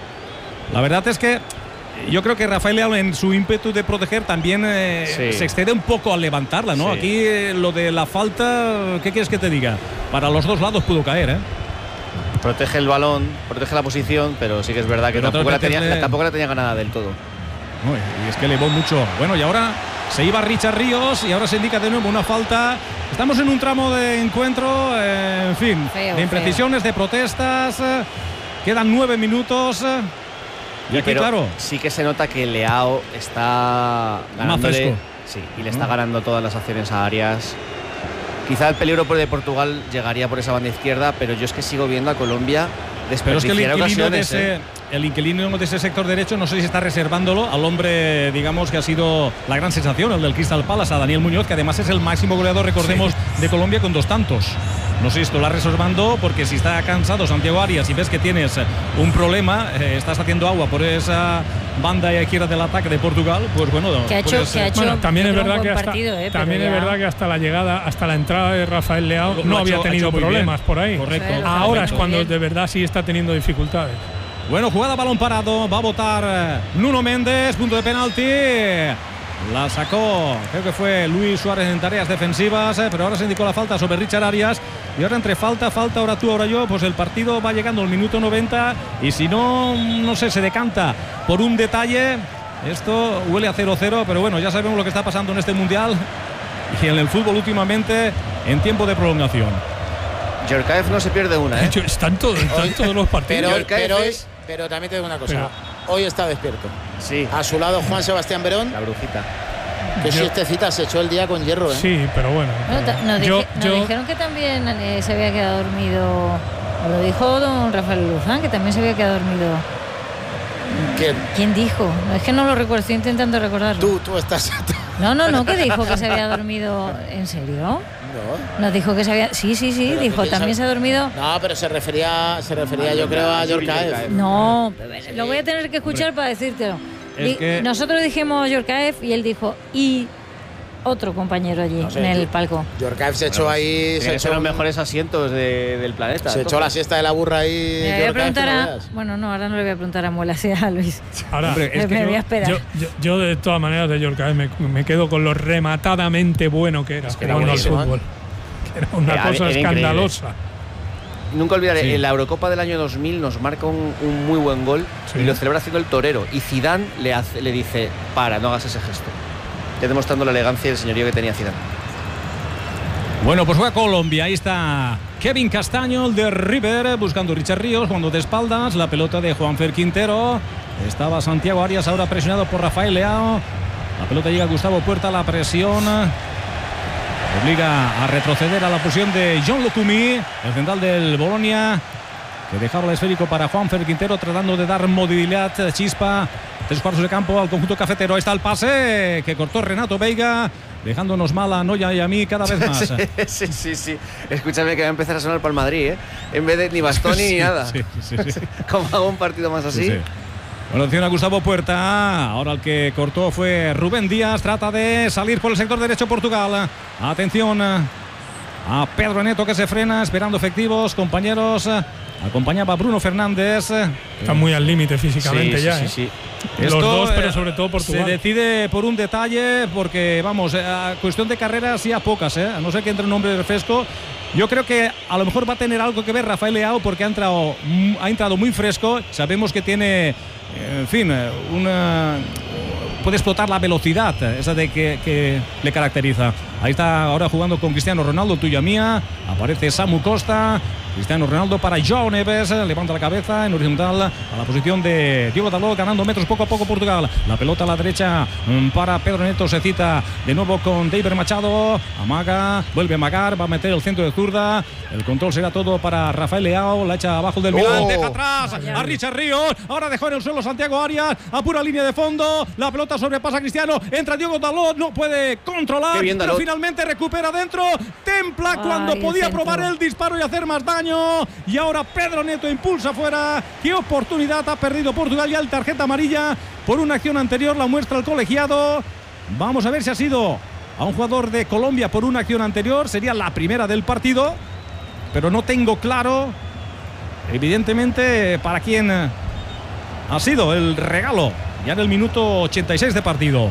La verdad es que yo creo que Rafael Leao, en su ímpetu de proteger, también eh, Sí. se excede un poco al levantarla, ¿no? Sí. Aquí eh, lo de la falta, ¿qué quieres que te diga? Para los dos lados pudo caer, ¿eh? Protege el balón, protege la posición, pero sí que es verdad que Pero tampoco la, otra vez tenía, meterle- tampoco la tenía ganada del todo. Uy, y es que elevó mucho. Bueno, y ahora se iba Richard Ríos y ahora se indica de nuevo una falta. Estamos en un tramo de encuentro, eh, en fin, Feo, de imprecisiones, de protestas. eh, Quedan nueve minutos. eh, Y aquí, Pero claro, sí que se nota que Leao está ganándole, fresco. sí, y le está ganando todas las acciones a Arias. Quizá el peligro por de Portugal llegaría por esa banda izquierda, pero yo es que sigo viendo a Colombia pero es que el desperdiciar inquilino, de ocasiones. ese, ¿eh? el inquilino de ese sector derecho, no sé si está reservándolo al hombre, digamos, que ha sido la gran sensación, el del Crystal Palace, a Daniel Muñoz, que además es el máximo goleador, recordemos, de Colombia con dos tantos. No sé si esto lo está reservando porque si está cansado Santiago Arias y ves que tienes un problema, eh, estás haciendo agua por esa banda izquierda del ataque de Portugal, pues bueno, Que ha hecho, puedes, que ha eh, hecho Bueno, también yo es creo, verdad un que buen hasta, partido, eh, también pero es ya- verdad que hasta la llegada, hasta la entrada de Rafael Leao Lo- no lo ha había hecho- ha tenido hecho muy problemas bien. por ahí. Correcto. Eso es, Ahora es Muy cuando bien. de verdad sí está teniendo dificultades. Bueno, jugada balón parado, va a votar eh, Nuno Méndez, punto de penalti. La sacó, creo que fue Luis Suárez en tareas defensivas, eh, pero ahora se indicó la falta sobre Richard Arias. Y ahora entre falta, falta, ahora tú, ahora yo, pues el partido va llegando al minuto noventa. Y si no, no sé, se decanta por un detalle. Esto huele a cero cero, pero bueno, ya sabemos lo que está pasando en este Mundial y en el fútbol últimamente en tiempo de prolongación. Djorkaeff no se pierde una, ¿eh? Están todos, están todos los partidos. Pero, Djorkaeff pero, hoy- es- pero también te digo una cosa. Pero- Hoy está despierto. Sí, A su lado Juan Sebastián Verón, la brujita. que Yo- siestecita se echó el día con hierro, ¿eh? Sí, pero bueno. Bueno, ta- nos, yo, dije- nos yo- dijeron que también eh, se había quedado dormido, o lo dijo don Rafael Luzán, que también se había quedado dormido. Que ¿Quién dijo? No, es que no lo recuerdo, estoy intentando recordarlo. tú, tú estás, No, no, no, que dijo que se había dormido. ¿En serio? No. Nos dijo que se había. Sí, sí, sí, Pero dijo, que también piensa- se ha dormido. No, pero se refería, se refería yo creo a Yorkaev. No, lo voy a tener que escuchar para decírtelo. Es Di- que- Nosotros dijimos Yorkaev y él dijo y otro compañero allí No sé, en el tío. palco. Yorkaev se echó ahí, se Tiene que ser echó, los un- mejores asientos de- del planeta. se echó la siesta de la burra ahí. Le voy a Yorkaev, preguntar que no a. veas. Bueno, no, ahora no le voy a preguntar a Muela, sí a Luis. Ahora, Hombre, es me que voy yo- a esperar. Yo, yo, yo de todas maneras de Yorkaev me, me quedo con lo rematadamente bueno que era Es que era jugando al buenísimo, fútbol. Que era una Era- cosa era increíble. escandalosa. Nunca olvidaré, Sí. en la Eurocopa del año dos mil nos marca un, un muy buen gol Sí. y lo celebra haciendo el torero. Y Zidane le, hace, le dice, para, no hagas ese gesto. Ya demostrando la elegancia y el señorío que tenía Zidane. Bueno, pues juega Colombia. Ahí está Kevin Castaño, el de River, buscando a Richard Ríos, jugando de espaldas. La pelota de Juanfer Quintero. Estaba Santiago Arias, ahora presionado por Rafael Leao. La pelota llega a Gustavo Puerta, la presión obliga a retroceder a la posición de John Lukumi, el central del Bolonia, que dejaba el esférico para Juanfer Quintero, tratando de dar movilidad, chispa, tres cuartos de campo al conjunto cafetero. Ahí está el pase que cortó Renato Veiga, dejándonos mal a Noya y a mí cada vez más. sí, sí, sí. Escúchame que va a empezar a sonar para el Madrid, ¿eh? En vez de ni bastón ni Sí, nada. sí, sí, sí. Como hago un partido más así. Sí, sí. Bueno, opción a Gustavo Puerta. Ahora el que cortó fue Rubén Díaz. Trata de salir por el sector derecho Portugal. Atención a Pedro Neto, que se frena, esperando efectivos. Compañeros, acompañaba Bruno Fernández. Está muy al límite físicamente Sí, ya. sí, ¿eh? sí, sí. Los dos, pero sobre todo Se Portugal. decide por un detalle, porque vamos, a cuestión de carreras ya pocas, ¿eh? A no ser que entre un hombre de refresco. Yo creo que a lo mejor va a tener algo que ver Rafael Leao, porque ha entrado, ha entrado muy fresco. Sabemos que tiene, en fin, una, puede explotar la velocidad, esa de que, que le caracteriza. Ahí está ahora jugando con Cristiano Ronaldo, tuya mía. Aparece Samu Costa. Cristiano Ronaldo para João Neves, levanta la cabeza en horizontal a la posición de Diogo Dalot, ganando metros poco a poco Portugal. La pelota a la derecha para Pedro Neto, se cita de nuevo con David Machado, amaga, vuelve a amagar, va a meter el centro de zurda. El control será todo para Rafael Leao, la echa abajo del Milán, Oh. deja atrás a Richard Ríos, ahora dejó en el suelo Santiago Arias, a pura línea de fondo, la pelota sobrepasa a Cristiano, entra Diogo Dalot, no puede controlar, Qué bien, pero Dalot. finalmente recupera dentro, templa Ay, cuando el podía centro. probar el disparo y hacer más daño. Y ahora Pedro Neto impulsa fuera. Qué oportunidad ha perdido Portugal, ya el tarjeta amarilla por una acción anterior, la muestra el colegiado. Vamos a ver si ha sido a un jugador de Colombia por una acción anterior, sería la primera del partido, pero no tengo claro evidentemente para quién ha sido el regalo ya en el minuto ochenta y seis de partido.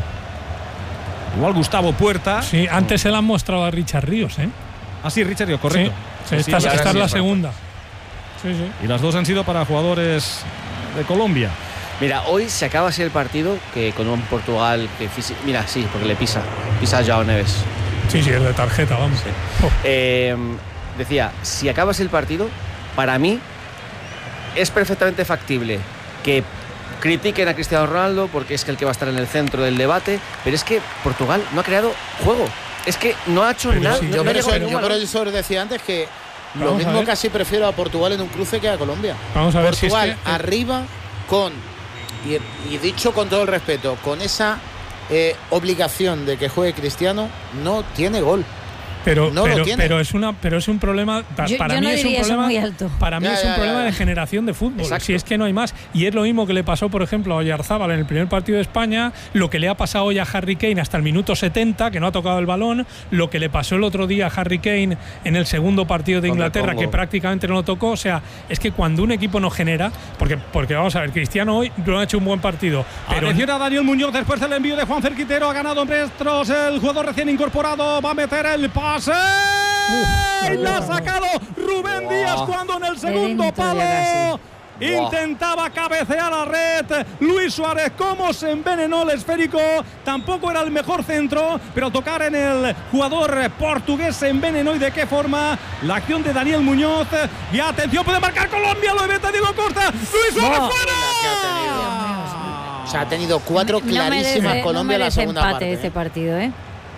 Igual Gustavo Puerta. Sí, antes se la han mostrado a Richard Ríos, ¿eh? Ah, sí, Richard Ríos, correcto. Sí, Sí, esta, sí, esta ahora es sí la es segunda. Sí, sí. Y las dos han sido para jugadores de Colombia. Mira, hoy se acaba así el partido que con un Portugal que fisi- mira, sí, porque le pisa, pisa a João Neves. Sí, sí, es de tarjeta, vamos. Oh, Eh, decía, si acaba así el partido, para mí es perfectamente factible que critiquen a Cristiano Ronaldo porque es que el que va a estar en el centro del debate, pero es que Portugal no ha creado juego. Es que no ha hecho Pero nada. sí. no Yo ha por llegado eso, ningún yo por balón. eso os decía antes que lo Vamos a mismo ver. casi prefiero a Portugal en un cruce que a Colombia. Vamos a ver si es Portugal que- arriba con, y, y dicho con todo el respeto, con esa eh, obligación de que juegue Cristiano, no tiene gol. Pero, No lo pero, tiene. pero es una, pero es un problema. pa- Yo- para yo mí no es un diría eso problema muy alto. Para mí Ya, es un ya, problema ya. de generación de fútbol. Exacto. Si es que no hay más. Y es lo mismo que le pasó, por ejemplo, a Oyarzábal en el primer partido de España, lo que le ha pasado hoy a Harry Kane hasta el minuto setenta, que no ha tocado el balón, lo que le pasó el otro día a Harry Kane en el segundo partido de Contra Inglaterra, Congo. que prácticamente no lo tocó. O sea, es que cuando un equipo no genera, porque, porque vamos a ver, Cristiano hoy no ha hecho un buen partido, pero Atención a Daniel Muñoz después del envío de Juan Quintero. Ha ganado metros el jugador recién incorporado. Va a meter el pase. Y la ha sacado Rubén Díaz cuando en el segundo Dentro palo ya intentaba cabecear a red. Luis Suárez, cómo se envenenó el esférico. Tampoco era el mejor centro, pero tocar en el jugador portugués se envenenó. ¿Y de qué forma? La acción de Daniel Muñoz. Y atención, puede marcar Colombia. Lo evita Diego Costa. Luis Suárez No. fuera. O sea, ha tenido cuatro no clarísimas merece, Colombia no en la merece segunda empate parte. este ¿eh? partido, ¿eh?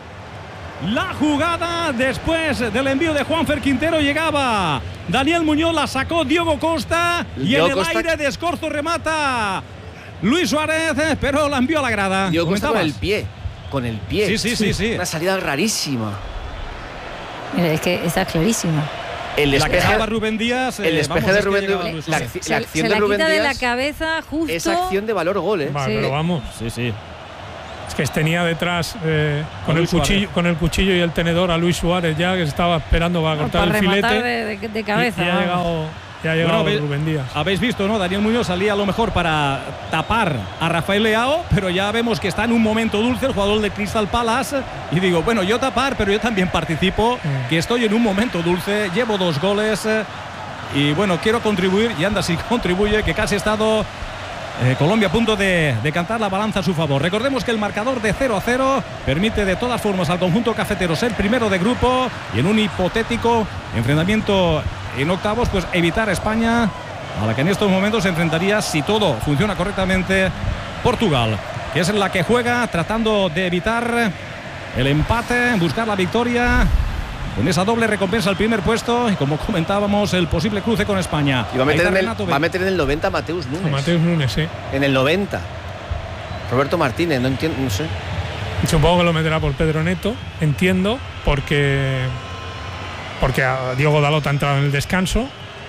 La jugada después del envío de Juanfer Quintero llegaba Daniel Muñoz, la sacó Diego Costa y Diego en el Costa- aire de Escorzo remata Luis Suárez, pero la envió a la grada. Diego Costa con Comentabas. el pie. con el pie. Sí, sí, sí, sí. Una salida rarísima. Mira, es que está clarísima. El La que despeje, salva Rubén Díaz. el eh, despeje vamos, de es que Rubén llega Díaz, Luis la, Suárez. acci- Se, la acción se de la Rubén quita de Díaz la cabeza justo. es acción de valor gol, ¿eh? Va, Sí. pero vamos. Sí, sí. Es que tenía detrás eh, con, el Luis Suárez. cuchillo, con el cuchillo y el tenedor a Luis Suárez ya, que estaba esperando para cortar para el rematar filete. de, de- de Y- cabeza. y, ha vamos. llegado, y ha llegado Bueno, Rubén Díaz. Habéis visto, ¿no? Daniel Muñoz salía a lo mejor para tapar a Rafael Leao, pero ya vemos que está en un momento dulce el jugador de Crystal Palace. Y digo, bueno, yo tapar, pero yo también participo, Mm. que estoy en un momento dulce, llevo dos goles eh, y bueno, quiero contribuir, y anda si contribuye, que casi ha estado eh, Colombia a punto de, de cantar la balanza a su favor. Recordemos que el marcador de cero a cero permite de todas formas al conjunto cafetero ser primero de grupo y en un hipotético enfrentamiento en octavos, pues evitar a España, a la que en estos momentos se enfrentaría, si todo funciona correctamente, Portugal, que es la que juega tratando de evitar el empate, buscar la victoria con esa doble recompensa al primer puesto y, como comentábamos, el posible cruce con España. Y va a meter, Ahí en está el, Renato va a Be- meter en el noventa a Mateus Nunes. Mateus Nunes, sí. En el noventa. Roberto Martínez, no entiendo, no sé. Supongo que lo meterá por Pedro Neto, entiendo, porque porque a Diego Dalot ha entrado en el descanso.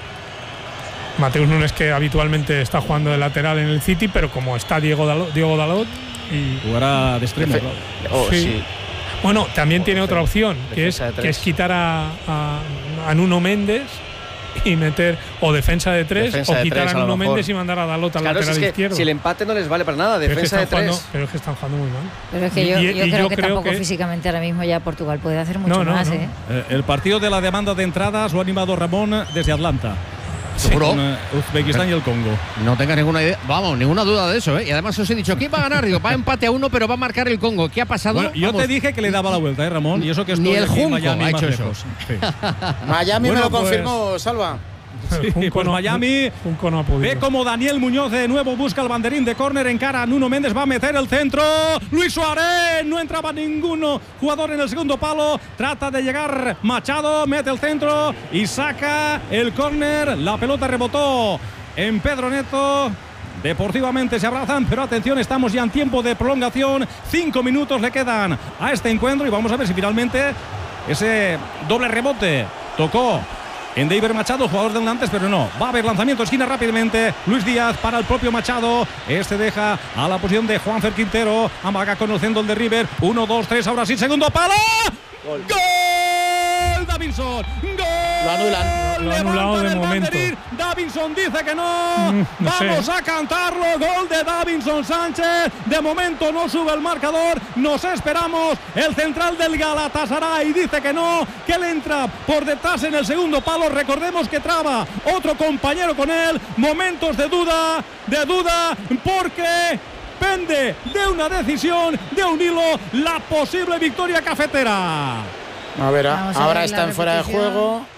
Mateus Nunes, que habitualmente está jugando de lateral en el City, pero como está Diego Dalot, Diego Dalot y Jugará de extremo. Efe- claro. Oh, Sí. sí. bueno, también tiene otra opción, que es, defensa de tres. que es quitar a, a, a Nuno Méndez y meter o defensa de tres Defensa o de quitar tres, a a lo Nuno mejor. Méndez y mandar a Dalot al Claro, si lateral es que izquierdo. si el empate no les vale para nada, Pero es que defensa de están tres. jugando- pero es que están jugando muy mal. Pero es que Y- yo, y- yo y creo yo que creo tampoco que- físicamente ahora mismo ya Portugal puede hacer mucho No, no, más. no. ¿eh? Eh, el partido de la demanda de entradas lo ha animado Ramón desde Atlanta. ¿Seguro? Con eh, Uzbekistán y el Congo. No tengas ninguna idea, vamos, ninguna duda de eso, ¿eh? Y además os he dicho, ¿quién va a ganar? Digo, va a empate a uno, pero va a marcar el Congo. ¿Qué ha pasado? Bueno, yo Vamos, te dije que le daba la vuelta, ¿eh, Ramón? Y eso que estoy Ni el aquí en Junco Miami ha más hecho eso. lejos. Sí. Miami Bueno, me lo pues- confirmó, Salva. Sí, Junco pues no- Miami Junco no ha podido. ve como Daniel Muñoz de nuevo busca el banderín de córner, encara a Nuno Méndez, va a meter el centro. Luis Suárez, no entraba ninguno jugador en el segundo palo, trata de llegar Machado, mete el centro y saca el córner. La pelota rebotó en Pedro Neto. Deportivamente se abrazan, pero atención, estamos ya en tiempo de prolongación. Cinco minutos le quedan a este encuentro y vamos a ver si finalmente ese doble rebote tocó en David Machado, jugador del Nantes, pero no. Va a haber lanzamiento de esquina rápidamente. Luis Díaz para el propio Machado. Este deja a la posición de Juanfer Quintero. Amaga conociendo el de River. Uno, dos, tres, ahora sí, segundo palo. ¡Gol! ¡Gol! Davinson. ¡Gol! Lo anulan. Lo ha anulado Levantan de el momento. banderín. Davinson dice que no. Mm, no sé. Vamos a cantarlo. Gol de Davinson Sánchez. De momento no sube el marcador. Nos esperamos. El central del Galatasaray dice que no, que le entra por detrás en el segundo palo. Recordemos que traba otro compañero con él. Momentos de duda, de duda, porque pende de una decisión, de un hilo, la posible victoria cafetera. A ver, Vamos a ahora ver la está en fuera de repetición. juego.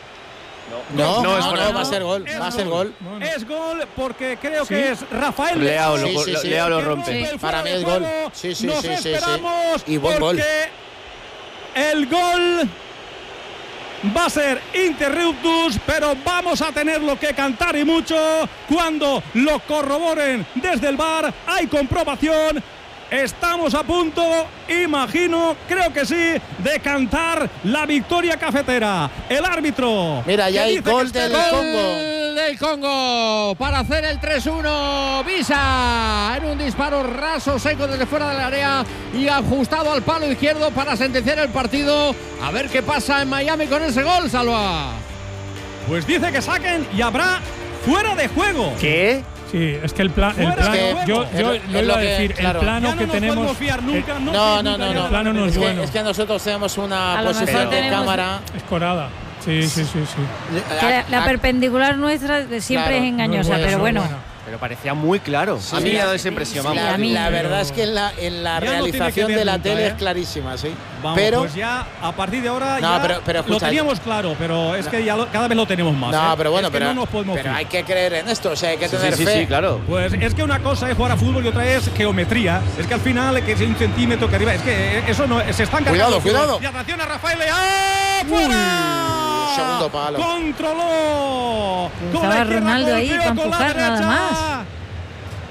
No, no, no, es no, fuera de va a juego. ser gol. Es Va a ser gol. No, no. Es gol porque creo ¿Sí? que es Rafael Leao lo, Sí, sí, lo- sí. Leao lo que rompe. el Sí. fuera Para mí de es gol. juego. Sí, sí, Nos sí, sí, sí. esperamos Y buen gol. porque el gol va a ser interruptus, pero vamos a tenerlo que cantar y mucho cuando lo corroboren desde el V A R. Hay comprobación. Estamos a punto, imagino, creo que sí, de cantar la victoria cafetera. El árbitro. Mira, ya que hay dice gol que del este Congo. Gol del Congo para hacer el tres uno. Visa en un disparo raso, seco desde fuera del área y ajustado al palo izquierdo para sentenciar el partido. A ver qué pasa en Miami con ese gol, Salva. Pues dice que saquen y habrá fuera de juego. ¿Qué? Sí, es que el, plan, el Fuera plano, de yo, juego. yo Es lo- lo es iba lo a que- decir, claro. el plano Ya no que nos tenemos. podemos fiar nunca. eh, No, No, no, nunca no, ya no. El plano no es Es que, bueno. es que nosotros tenemos una A lo posición mejor de tenemos- cámara. Es corada. Sí, sí, sí, sí. Que la, la Ah, perpendicular nuestra siempre Claro, es engañosa, no es buena, pero no es bueno. buena. Pero parecía muy claro. Sí, a mí me ha dado sí, esa impresión. sí, vamos. La, a mí- la verdad es que en la, en la Ya no tiene que realización ver de la nunca, tele ¿eh? es clarísima, sí. Vamos, pero pues ya a partir de ahora No, ya pero- pero lo escucha, teníamos claro, pero es que ya lo- cada vez lo tenemos más. no, ¿eh? pero bueno, Es que pero, no nos podemos pero fiar. hay que creer en esto, o sea, hay que Sí, tener sí, fe. sí, claro. Pues es que una cosa es jugar a fútbol y otra es geometría. Es que al final que es un centímetro que arriba, es que eso no se están Cuidado, cargando. cuidado. Y atención a Rafael Leao. ¡Fuera! segundo palo. Controló. Con Estaba la izquierda Ronaldo ahí golpeó para con la empujar nada derecha. más.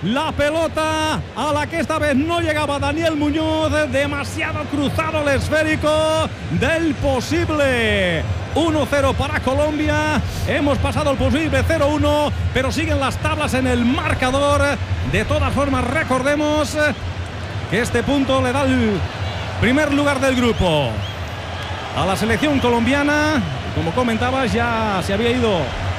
la pelota a la que esta vez no llegaba Daniel Muñoz, demasiado cruzado el esférico del posible uno cero para Colombia. Hemos pasado el posible cero uno, pero siguen las tablas en el marcador. De todas formas, recordemos que este punto le da el primer lugar del grupo a la selección colombiana. Como comentabas, ya se había ido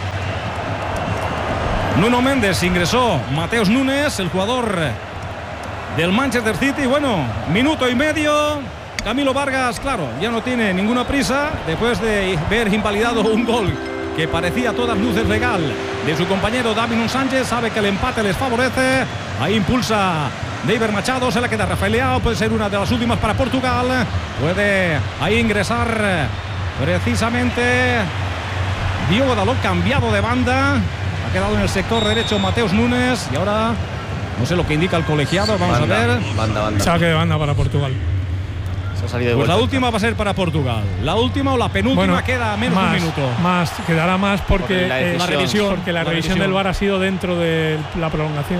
Nuno Méndez, ingresó Mateus Nunes, el jugador del Manchester City. Bueno, minuto y medio. Camilo Vargas, claro, ya no tiene ninguna prisa después de ver invalidado un gol que parecía a todas luces legal de su compañero Davinson Sánchez. Sabe que el empate les favorece. Ahí impulsa David Machado, se la queda Rafael Leao. Puede ser una de las últimas para Portugal. Puede ahí ingresar precisamente Diogo Dalot, cambiado de banda. Ha quedado en el sector derecho Mateus Nunes. Y ahora no sé lo que indica el colegiado. Vamos banda, a ver. Banda, banda. Saque de banda para Portugal. Se ha salido de Pues vuelta. la última va a ser para Portugal. La última o la penúltima, Bueno, queda menos más, de un minuto. Más, quedará más porque, Porque la eh, decisión. la revisión, porque la, La revisión revisión. del V A R ha sido dentro de la prolongación.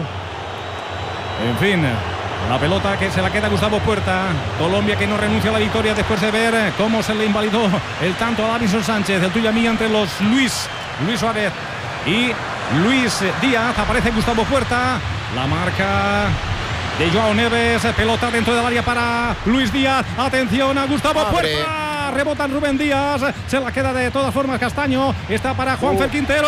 En fin, la pelota que se la queda Gustavo Puerta. Colombia que no renuncia a la victoria después de ver cómo se le invalidó el tanto a Davinson Sánchez. El tuyo mía entre los Luis, Luis Suárez y Luis Díaz. Aparece Gustavo Puerta. La marca de Joao Neves. Pelota dentro del área para Luis Díaz. Atención a Gustavo Abre. Puerta. Rebota en Rubén Díaz. Se la queda de todas formas Castaño. Está para Juanfer Uh. Quintero.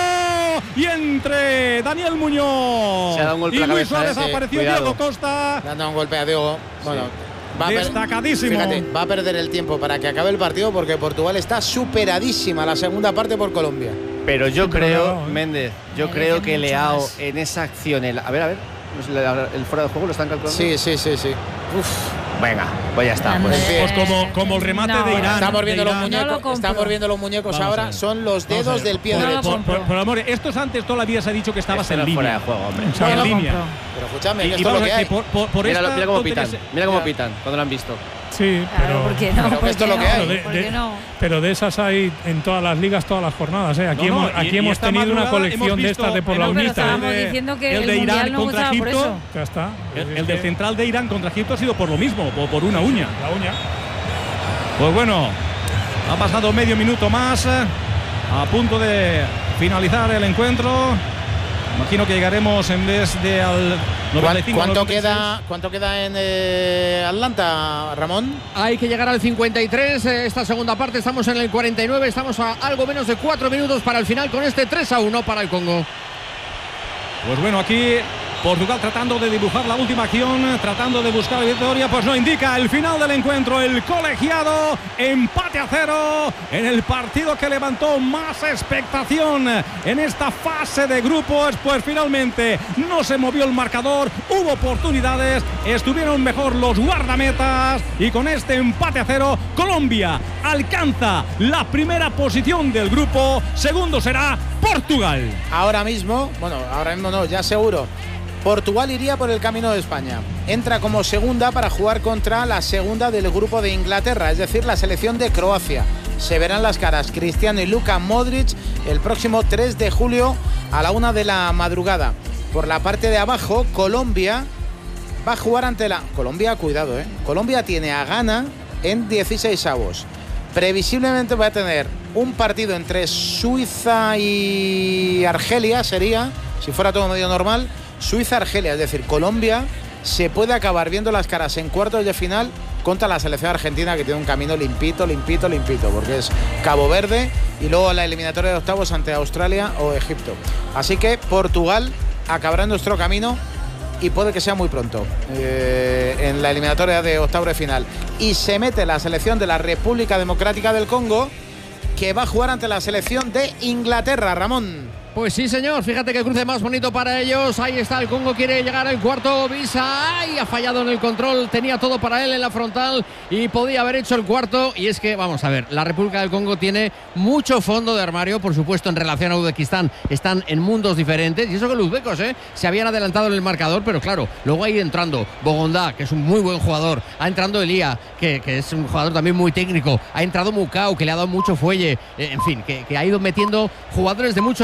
Y entre Daniel Muñoz Se ha dado un golpe y en la Luis cabeza, Suárez eh. apareció Cuidado. Diego Costa. Le han dado un golpe a Diego. Bueno, Sí. va a per- Destacadísimo. Fíjate, va a perder el tiempo para que acabe el partido porque Portugal está superadísima la segunda parte por Colombia. Pero yo Sí, pero creo, Leao, ¿eh? Méndez, yo Merece creo que mucho Leao más. en esa acción, el- a ver, a ver, no sé, la- el fuera de juego lo están calculando. Sí, sí, sí, sí. Uf. Venga, pues ya está. Pues. Andrés. Pues como- como el remate No, de Irán. Estamos viendo de los Irán. No lo muñecos, compro. estamos viendo los muñecos Vamos a ahora, ver. son los Vamos a dedos ver. del pie No lo derecho. Por, por- por amor, estos antes todavía se ha dicho que estabas Esto en no es fuera línea. de juego, hombre. O sea, en No lo línea. compro. Pero escúchame, Y, que y esto es lo vamos, que que hay. por, por, por Mira, esta mira cómo tontería pitan, se- mira cómo Ya. pitan cuando lo han visto. Sí, Claro, pero, ¿por qué no? Pero ¿Por esto qué es lo que no? hay. de, ¿Por de- qué no? pero de esas hay en todas las ligas, todas las jornadas. ¿eh? Aquí No, no, hemos, aquí y- y hemos esta tenido una madrugada colección hemos de visto estas de por en la el- Pero unita. estábamos de- diciendo que el el, de Irán mundial no contra gustaba por Egipto. eso. Ya está. El, Es el que- del central de Irán contra Egipto ha sido por lo mismo, por, por una uña. La uña. Pues bueno, ha pasado medio minuto más, a punto de finalizar el encuentro. Imagino que llegaremos en vez de al noventa y cinco. ¿Cuánto noventa y seis. queda, ¿Cuánto queda en eh, Atlanta, Ramón? Hay que llegar al cincuenta y tres, eh, esta segunda parte estamos en el cuarenta y nueve, estamos a algo menos de cuatro minutos para el final con este tres a uno para el Congo. Pues bueno, aquí Portugal tratando de dibujar la última acción, tratando de buscar la victoria, pues no indica el final del encuentro. El colegiado, empate a cero en el partido que levantó más expectación en esta fase de grupos. Pues finalmente no se movió el marcador, hubo oportunidades, estuvieron mejor los guardametas y con este empate a cero Colombia alcanza la primera posición del grupo. Segundo será Portugal. Ahora mismo, bueno, ahora mismo no, ya seguro. Portugal iría por el camino de España. Entra como segunda para jugar contra la segunda del grupo de Inglaterra, es decir, la selección de Croacia. Se verán las caras Cristiano y Luka Modric el próximo tres de julio a la una de la madrugada. Por la parte de abajo, Colombia va a jugar ante la... Colombia, cuidado, ¿eh? Colombia tiene a Ghana en dieciséis avos. Previsiblemente va a tener un partido entre Suiza y Argelia, sería, si fuera todo medio normal, Suiza-Argelia, es decir, Colombia se puede acabar viendo las caras en cuartos de final contra la selección argentina, que tiene un camino limpito, limpito, limpito, porque es Cabo Verde y luego la eliminatoria de octavos ante Australia o Egipto. Así que Portugal acabará en nuestro camino y puede que sea muy pronto eh, en la eliminatoria de octavos de final. Y se mete la selección de la República Democrática del Congo, que va a jugar ante la selección de Inglaterra, Ramón. Pues sí, señor, fíjate que cruce más bonito para ellos. Ahí está, el Congo quiere llegar al cuarto. Visa, ¡ay! Ha fallado en el control. Tenía todo para él en la frontal y podía haber hecho el cuarto. Y es que, vamos a ver, la República del Congo tiene mucho fondo de armario, por supuesto, en relación a Uzbekistán. Están en mundos diferentes. Y eso que los uzbecos, ¿eh? Se habían adelantado en el marcador, pero claro, luego ha ido entrando Bogondá, que es un muy buen jugador. Ha entrado Elía, que, que es un jugador también muy técnico. Ha entrado Mukau, que le ha dado mucho fuelle. Eh, en fin, que, que ha ido metiendo jugadores de mucho recorrido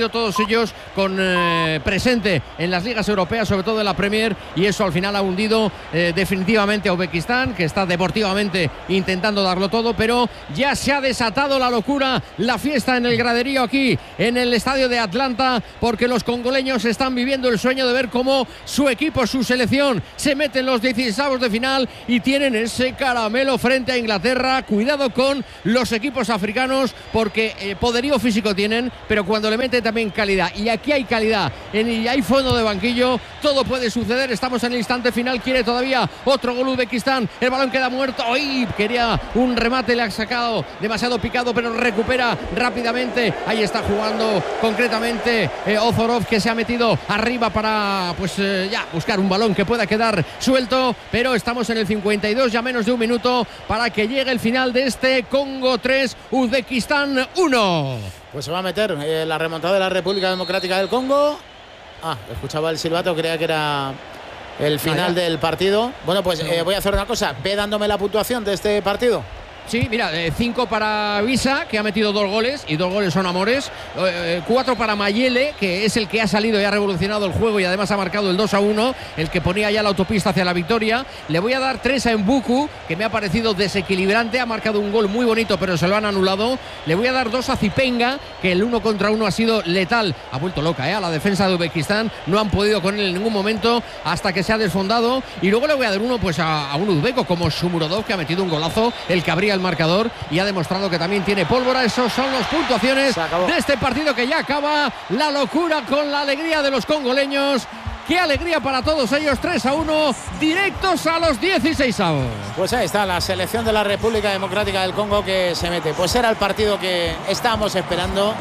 tenido todos ellos con eh, presente en las ligas europeas, sobre todo en la Premier, y eso al final ha hundido eh, definitivamente a Uzbekistán, que está deportivamente intentando darlo todo, pero ya se ha desatado la locura, la fiesta en el graderío aquí en el estadio de Atlanta, porque los congoleños están viviendo el sueño de ver cómo su equipo, su selección, se mete en los dieciseisavos de final y tienen ese caramelo frente a Inglaterra. Cuidado con los equipos africanos, porque eh, poderío físico tienen, pero cuando le meten también calidad, y aquí hay calidad en, y hay fondo de banquillo, todo puede suceder. Estamos en el instante final, quiere todavía otro gol Uzbekistán, el balón queda muerto. ¡Ay! Quería un remate, le ha sacado demasiado picado, pero recupera rápidamente. Ahí está jugando concretamente eh, Ozorov, que se ha metido arriba para pues eh, ya buscar un balón que pueda quedar suelto, pero estamos en el cincuenta y dos, ya menos de un minuto para que llegue el final de este Congo tres, Uzbekistán uno. Pues se va a meter eh, la remontada de la República Democrática del Congo. Ah, escuchaba el silbato, creía que era el final ah, del partido. Bueno, pues eh, voy a hacer una cosa, ve dándome la puntuación de este partido. Sí, mira, cinco eh, para Visa, que ha metido dos goles, y dos goles son amores. Eh, cuatro para Mayele, que es el que ha salido y ha revolucionado el juego y además ha marcado el dos a uno, el que ponía ya la autopista hacia la victoria. Le voy a dar tres a Mbuku, que me ha parecido desequilibrante, ha marcado un gol muy bonito, pero se lo han anulado. Le voy a dar dos a Zipenga, que el uno contra uno ha sido letal. Ha vuelto loca, ¿eh? A la defensa de Uzbekistán, no han podido con él en ningún momento hasta que se ha desfondado. Y luego le voy a dar uno pues a, a un uzbeco como Shumurodov, que ha metido un golazo, el que abría el marcador y ha demostrado que también tiene pólvora. Esos son las puntuaciones de este partido que ya acaba. La locura con la alegría de los congoleños. Qué alegría para todos ellos, tres a uno, directos a los dieciseisavos. Pues ahí está la selección de la República Democrática del Congo que se mete. Pues era el partido que estábamos esperando,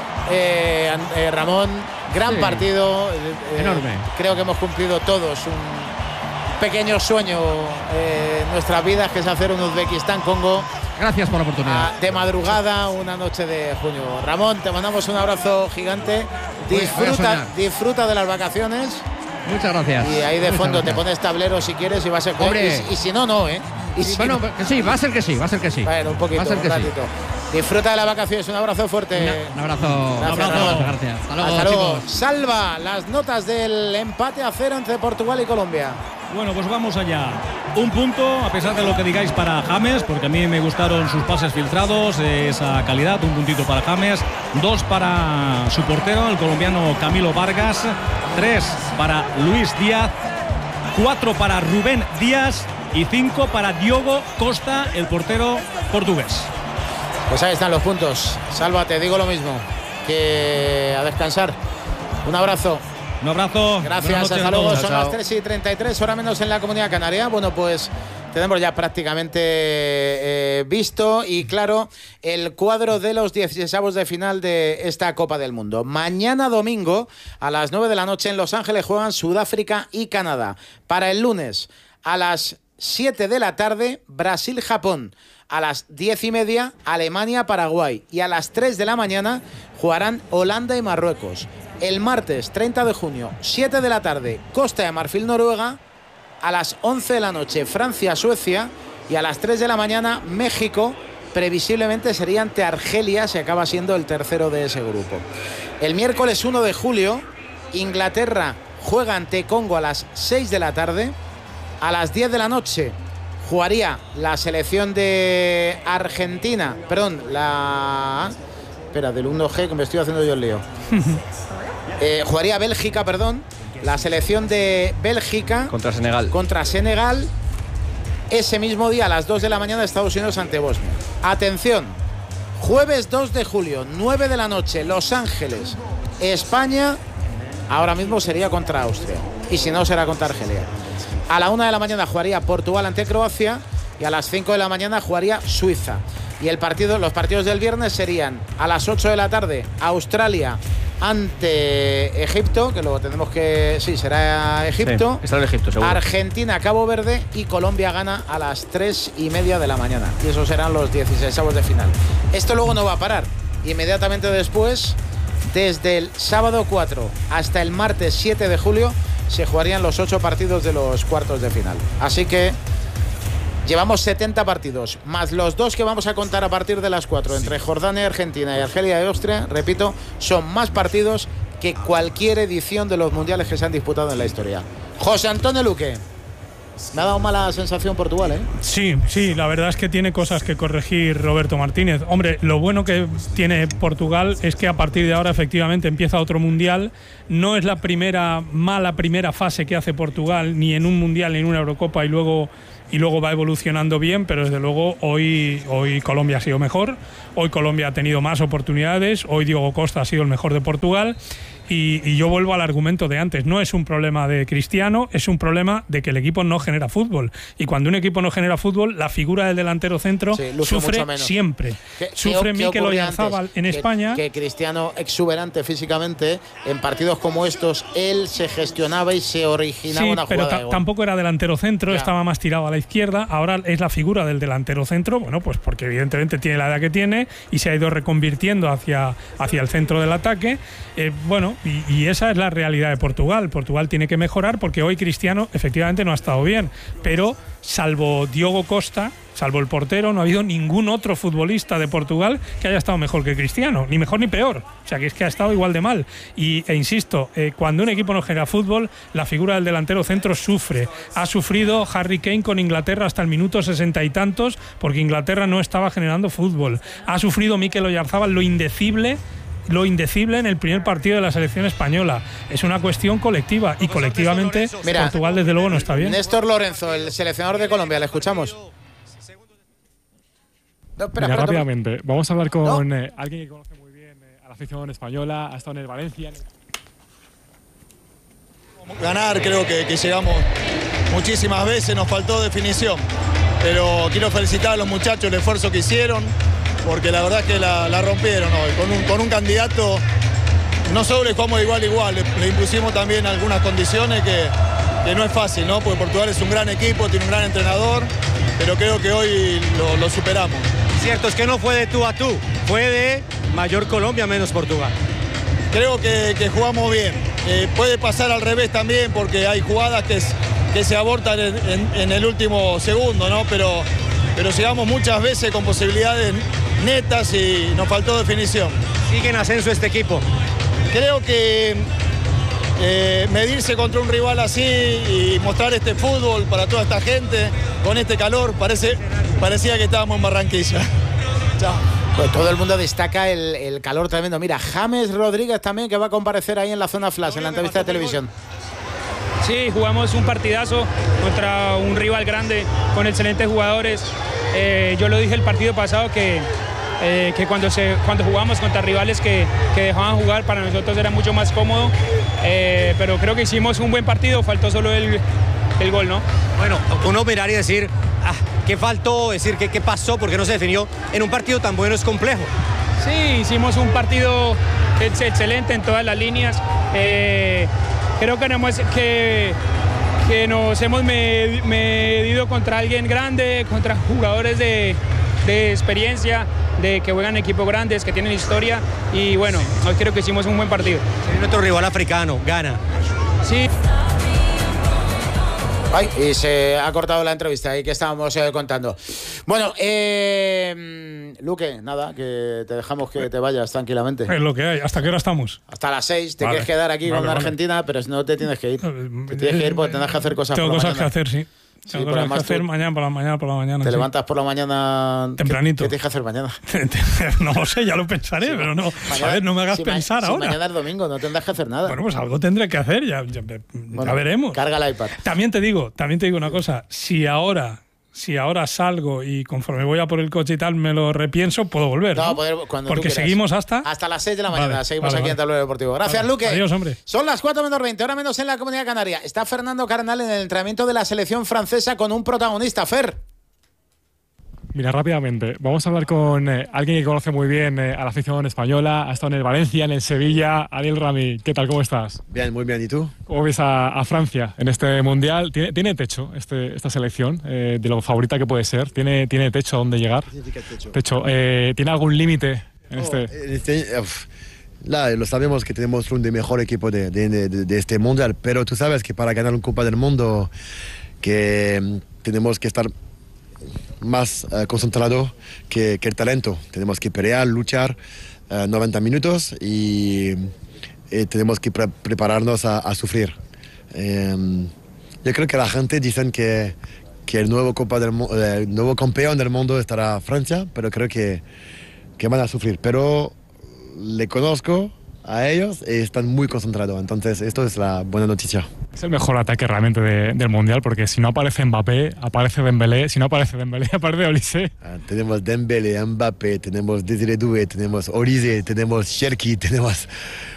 eh, eh, Ramón. Gran sí. partido. Eh, Enorme. Creo que hemos cumplido todos un pequeño sueño eh, en nuestras vidas, que es hacer un Uzbekistán-Congo. Gracias por la oportunidad. De madrugada, una noche de junio. Ramón, te mandamos un abrazo gigante. Disfruta, disfruta de las vacaciones. Muchas gracias. Y ahí de Muchas fondo gracias. te pones tablero si quieres y va a ser. Hombre. Y, y si no, no, ¿eh? Y si bueno, no, que sí, va a ser que sí, va a ser que sí. Bueno, un poquito, va a ser que un ratito. Sí. Disfruta de las vacaciones. Un abrazo fuerte. Un, un abrazo. Gracias, un abrazo. Ramón. Gracias. Hasta luego, Hasta luego. chicos. Salva las notas del empate a cero entre Portugal y Colombia. Bueno, pues vamos allá. Un punto, a pesar de lo que digáis, para James, porque a mí me gustaron sus pases filtrados, esa calidad, un puntito para James. Dos para su portero, el colombiano Camilo Vargas. Tres para Luis Díaz. Cuatro para Rubén Díaz. Y cinco para Diogo Costa, el portero portugués. Pues ahí están los puntos. Salva, te digo lo mismo, que a descansar. Un abrazo. Un abrazo. Gracias, hasta luego. Son las tres y treinta y tres, hora menos en la Comunidad Canaria. Bueno, pues tenemos ya prácticamente eh, visto y claro el cuadro de los dieciseisavos de final de esta Copa del Mundo. Mañana domingo a las nueve de la noche en Los Ángeles juegan Sudáfrica y Canadá. Para el lunes a las siete de la tarde Brasil-Japón. A las diez y media Alemania-Paraguay. Y a las tres de la mañana jugarán Holanda y Marruecos. El martes treinta de junio, siete de la tarde, Costa de Marfil-Noruega. A las once de la noche, Francia-Suecia. Y a las tres de la mañana, México. Previsiblemente sería ante Argelia, se acaba siendo el tercero de ese grupo. El miércoles uno de julio, Inglaterra juega ante Congo a las seis de la tarde. A las diez de la noche jugaría la selección de Argentina. Perdón, la... Espera, del uno G, que me estoy haciendo yo el lío. Eh, jugaría Bélgica, perdón, la selección de Bélgica contra Senegal. Contra Senegal ese mismo día a las dos de la mañana Estados Unidos ante Bosnia. Atención, jueves dos de julio, nueve de la noche, Los Ángeles, España. Ahora mismo sería contra Austria y si no será contra Argelia. A la una de la mañana jugaría Portugal ante Croacia y a las cinco de la mañana jugaría Suiza. Y el partido, los partidos del viernes serían a las ocho de la tarde Australia ante Egipto, que luego tendremos que... Sí, será Egipto. Sí, estará en Egipto, seguro. Argentina, Cabo Verde y Colombia gana a las tres y media de la mañana. Y esos serán los dieciseisavos de final. Esto luego no va a parar. Inmediatamente después, desde el sábado cuatro hasta el martes siete de julio, se jugarían los ocho partidos de los cuartos de final. Así que Llevamos setenta partidos, más los dos que vamos a contar a partir de las cuatro, entre Jordania y Argentina y Argelia y Austria, repito, son más partidos que cualquier edición de los mundiales que se han disputado en la historia. José Antonio Luque. Me ha dado mala sensación Portugal, ¿eh? Sí, sí, la verdad es que tiene cosas que corregir Roberto Martínez. Hombre, lo bueno que tiene Portugal es que a partir de ahora efectivamente empieza otro mundial. No es la primera mala primera fase que hace Portugal, ni en un mundial ni en una Eurocopa, y luego y luego va evolucionando bien, pero desde luego hoy, hoy Colombia ha sido mejor, hoy Colombia ha tenido más oportunidades, hoy Diogo Costa ha sido el mejor de Portugal. Y, y yo vuelvo al argumento de antes, no es un problema de Cristiano, es un problema de que el equipo no genera fútbol. Y cuando un equipo no genera fútbol, la figura del delantero centro sí, sufre siempre. ¿Qué, sufre Mikel Oyarzabal en que, España. Que Cristiano, exuberante físicamente, en partidos como estos, él se gestionaba y se originaba sí, una jugada pero de gol. Tampoco era delantero centro, ya. Estaba más tirado a la izquierda. Ahora es la figura del delantero centro, bueno, pues porque evidentemente tiene la edad que tiene y se ha ido reconvirtiendo hacia, hacia el centro del ataque. Eh, bueno, Y, y esa es la realidad de Portugal. Portugal tiene que mejorar porque hoy Cristiano efectivamente no ha estado bien, pero salvo Diogo Costa, salvo el portero, no ha habido ningún otro futbolista de Portugal que haya estado mejor que Cristiano, ni mejor ni peor. O sea, que es que ha estado igual de mal. Y, e insisto, eh, cuando un equipo no genera fútbol, la figura del delantero centro sufre. Ha sufrido Harry Kane con Inglaterra hasta el minuto sesenta y tantos porque Inglaterra no estaba generando fútbol. Ha sufrido Mikel Oyarzabal lo indecible lo indecible en el primer partido de la selección española. Es una cuestión colectiva y colectivamente Mira, Portugal desde luego no está bien. Néstor Lorenzo, el seleccionador de Colombia, le escuchamos. No, espera, Mira, espera, rápidamente, vamos a hablar con ¿No? eh, alguien que conoce muy bien eh, a la afición española, ha estado en el Valencia. En el... Ganar, creo que, que llegamos muchísimas veces, nos faltó definición, pero quiero felicitar a los muchachos el esfuerzo que hicieron, porque la verdad es que la, la rompieron hoy, con un, con un candidato, no solo le jugamos de igual a igual, le, le impusimos también algunas condiciones que, que no es fácil, ¿no? Porque Portugal es un gran equipo, tiene un gran entrenador, pero creo que hoy lo, lo superamos. Cierto, es que no fue de tú a tú, fue de mayor Colombia menos Portugal. Creo que, que jugamos bien, eh, puede pasar al revés también, porque hay jugadas que, que se abortan en, en, en el último segundo, ¿no? Pero, pero llegamos muchas veces con posibilidades netas y nos faltó definición. Sigue en ascenso este equipo. Creo que eh, medirse contra un rival así y mostrar este fútbol para toda esta gente con este calor, parece, parecía que estábamos en Barranquilla. Chao. Pues todo el mundo destaca el, el calor tremendo. Mira, James Rodríguez también, que va a comparecer ahí en la zona flash, en la entrevista de televisión. Sí, jugamos un partidazo contra un rival grande, con excelentes jugadores. Eh, yo lo dije el partido pasado que, eh, que cuando, se, cuando jugamos contra rivales que, que dejaban jugar, para nosotros era mucho más cómodo. Eh, pero creo que hicimos un buen partido, faltó solo el, el gol, ¿no? Bueno, uno mirar y decir, ah, ¿qué faltó? Decir, ¿qué, qué pasó? ¿Por qué no se definió? En un partido tan bueno es complejo. Sí, hicimos un partido excelente en todas las líneas. Eh, creo que, no hemos, que, que nos hemos medido contra alguien grande, contra jugadores de, de experiencia, de que juegan equipos grandes, que tienen historia. Y bueno, hoy creo que hicimos un buen partido. Es nuestro rival africano, Ghana. Sí. Ay, y se ha cortado la entrevista ahí que estábamos eh, contando. Bueno, eh, Luque, nada, que te dejamos que te vayas tranquilamente. Es lo que hay. ¿Hasta qué hora estamos? Hasta las seis. Te vale. quieres quedar aquí vale, con la vale. Argentina, pero no te tienes que ir. Te tienes que ir porque tendrás que hacer cosas Tengo por la cosas mañana. que hacer, sí. Sí, Tengo cosas que hacer mañana por la mañana, por la mañana. Te sí. levantas por la mañana tempranito. ¿Qué, ¿Qué tienes que hacer mañana? No lo sé, ya lo pensaré, sí, pero no. Mañana, a ver, no me hagas si pensar ma ahora. Si mañana es domingo, no tendrás que hacer nada. Bueno, pues algo tendré que hacer, ya, ya, bueno, ya veremos. Carga el iPad. También te digo, también te digo una cosa. Si ahora, si ahora salgo y conforme voy a por el coche y tal me lo repienso, puedo volver. No, ¿no? Poder, cuando porque seguimos hasta hasta las seis de la mañana. Vale, seguimos vale, aquí vale. en Tablero Deportivo. Gracias, vale. Luque. Adiós, hombre. Son las cuatro menos veinte, ahora menos en la Comunidad Canaria. Está Fernando Carnal en el entrenamiento de la selección francesa con un protagonista, Fer. Mira, rápidamente, vamos a hablar con eh, alguien que conoce muy bien eh, a la afición española, ha estado en el Valencia, en el Sevilla. Adil Rami, ¿qué tal? ¿Cómo estás? Bien, muy bien. ¿Y tú? ¿Cómo ves a, a Francia en este Mundial? ¿Tiene, tiene techo este, esta selección, eh, de lo favorita que puede ser? ¿Tiene, tiene techo a dónde llegar? ¿Qué significa techo? Techo. Eh, ¿Tiene algún límite en oh, este...? este uf, la, lo sabemos que tenemos un de mejor equipo de, de, de, de este Mundial, pero tú sabes que para ganar una Copa del Mundo que tenemos que estar más uh, concentrados que, que el talento. Tenemos que pelear, luchar uh, noventa minutos y, y tenemos que pre prepararnos a, a sufrir. Um, yo creo que la gente dice que, que el, nuevo Copa del, el nuevo campeón del mundo estará Francia, pero creo que, que van a sufrir. Pero le conozco a ellos y están muy concentrados, entonces esto es la buena noticia. Es el mejor ataque realmente de, del Mundial, porque si no aparece Mbappé, aparece Dembélé, si no aparece Dembélé, aparece Olise. Ah, tenemos Dembélé, Mbappé, tenemos Désiré Doué, tenemos Olise, tenemos Cherki, tenemos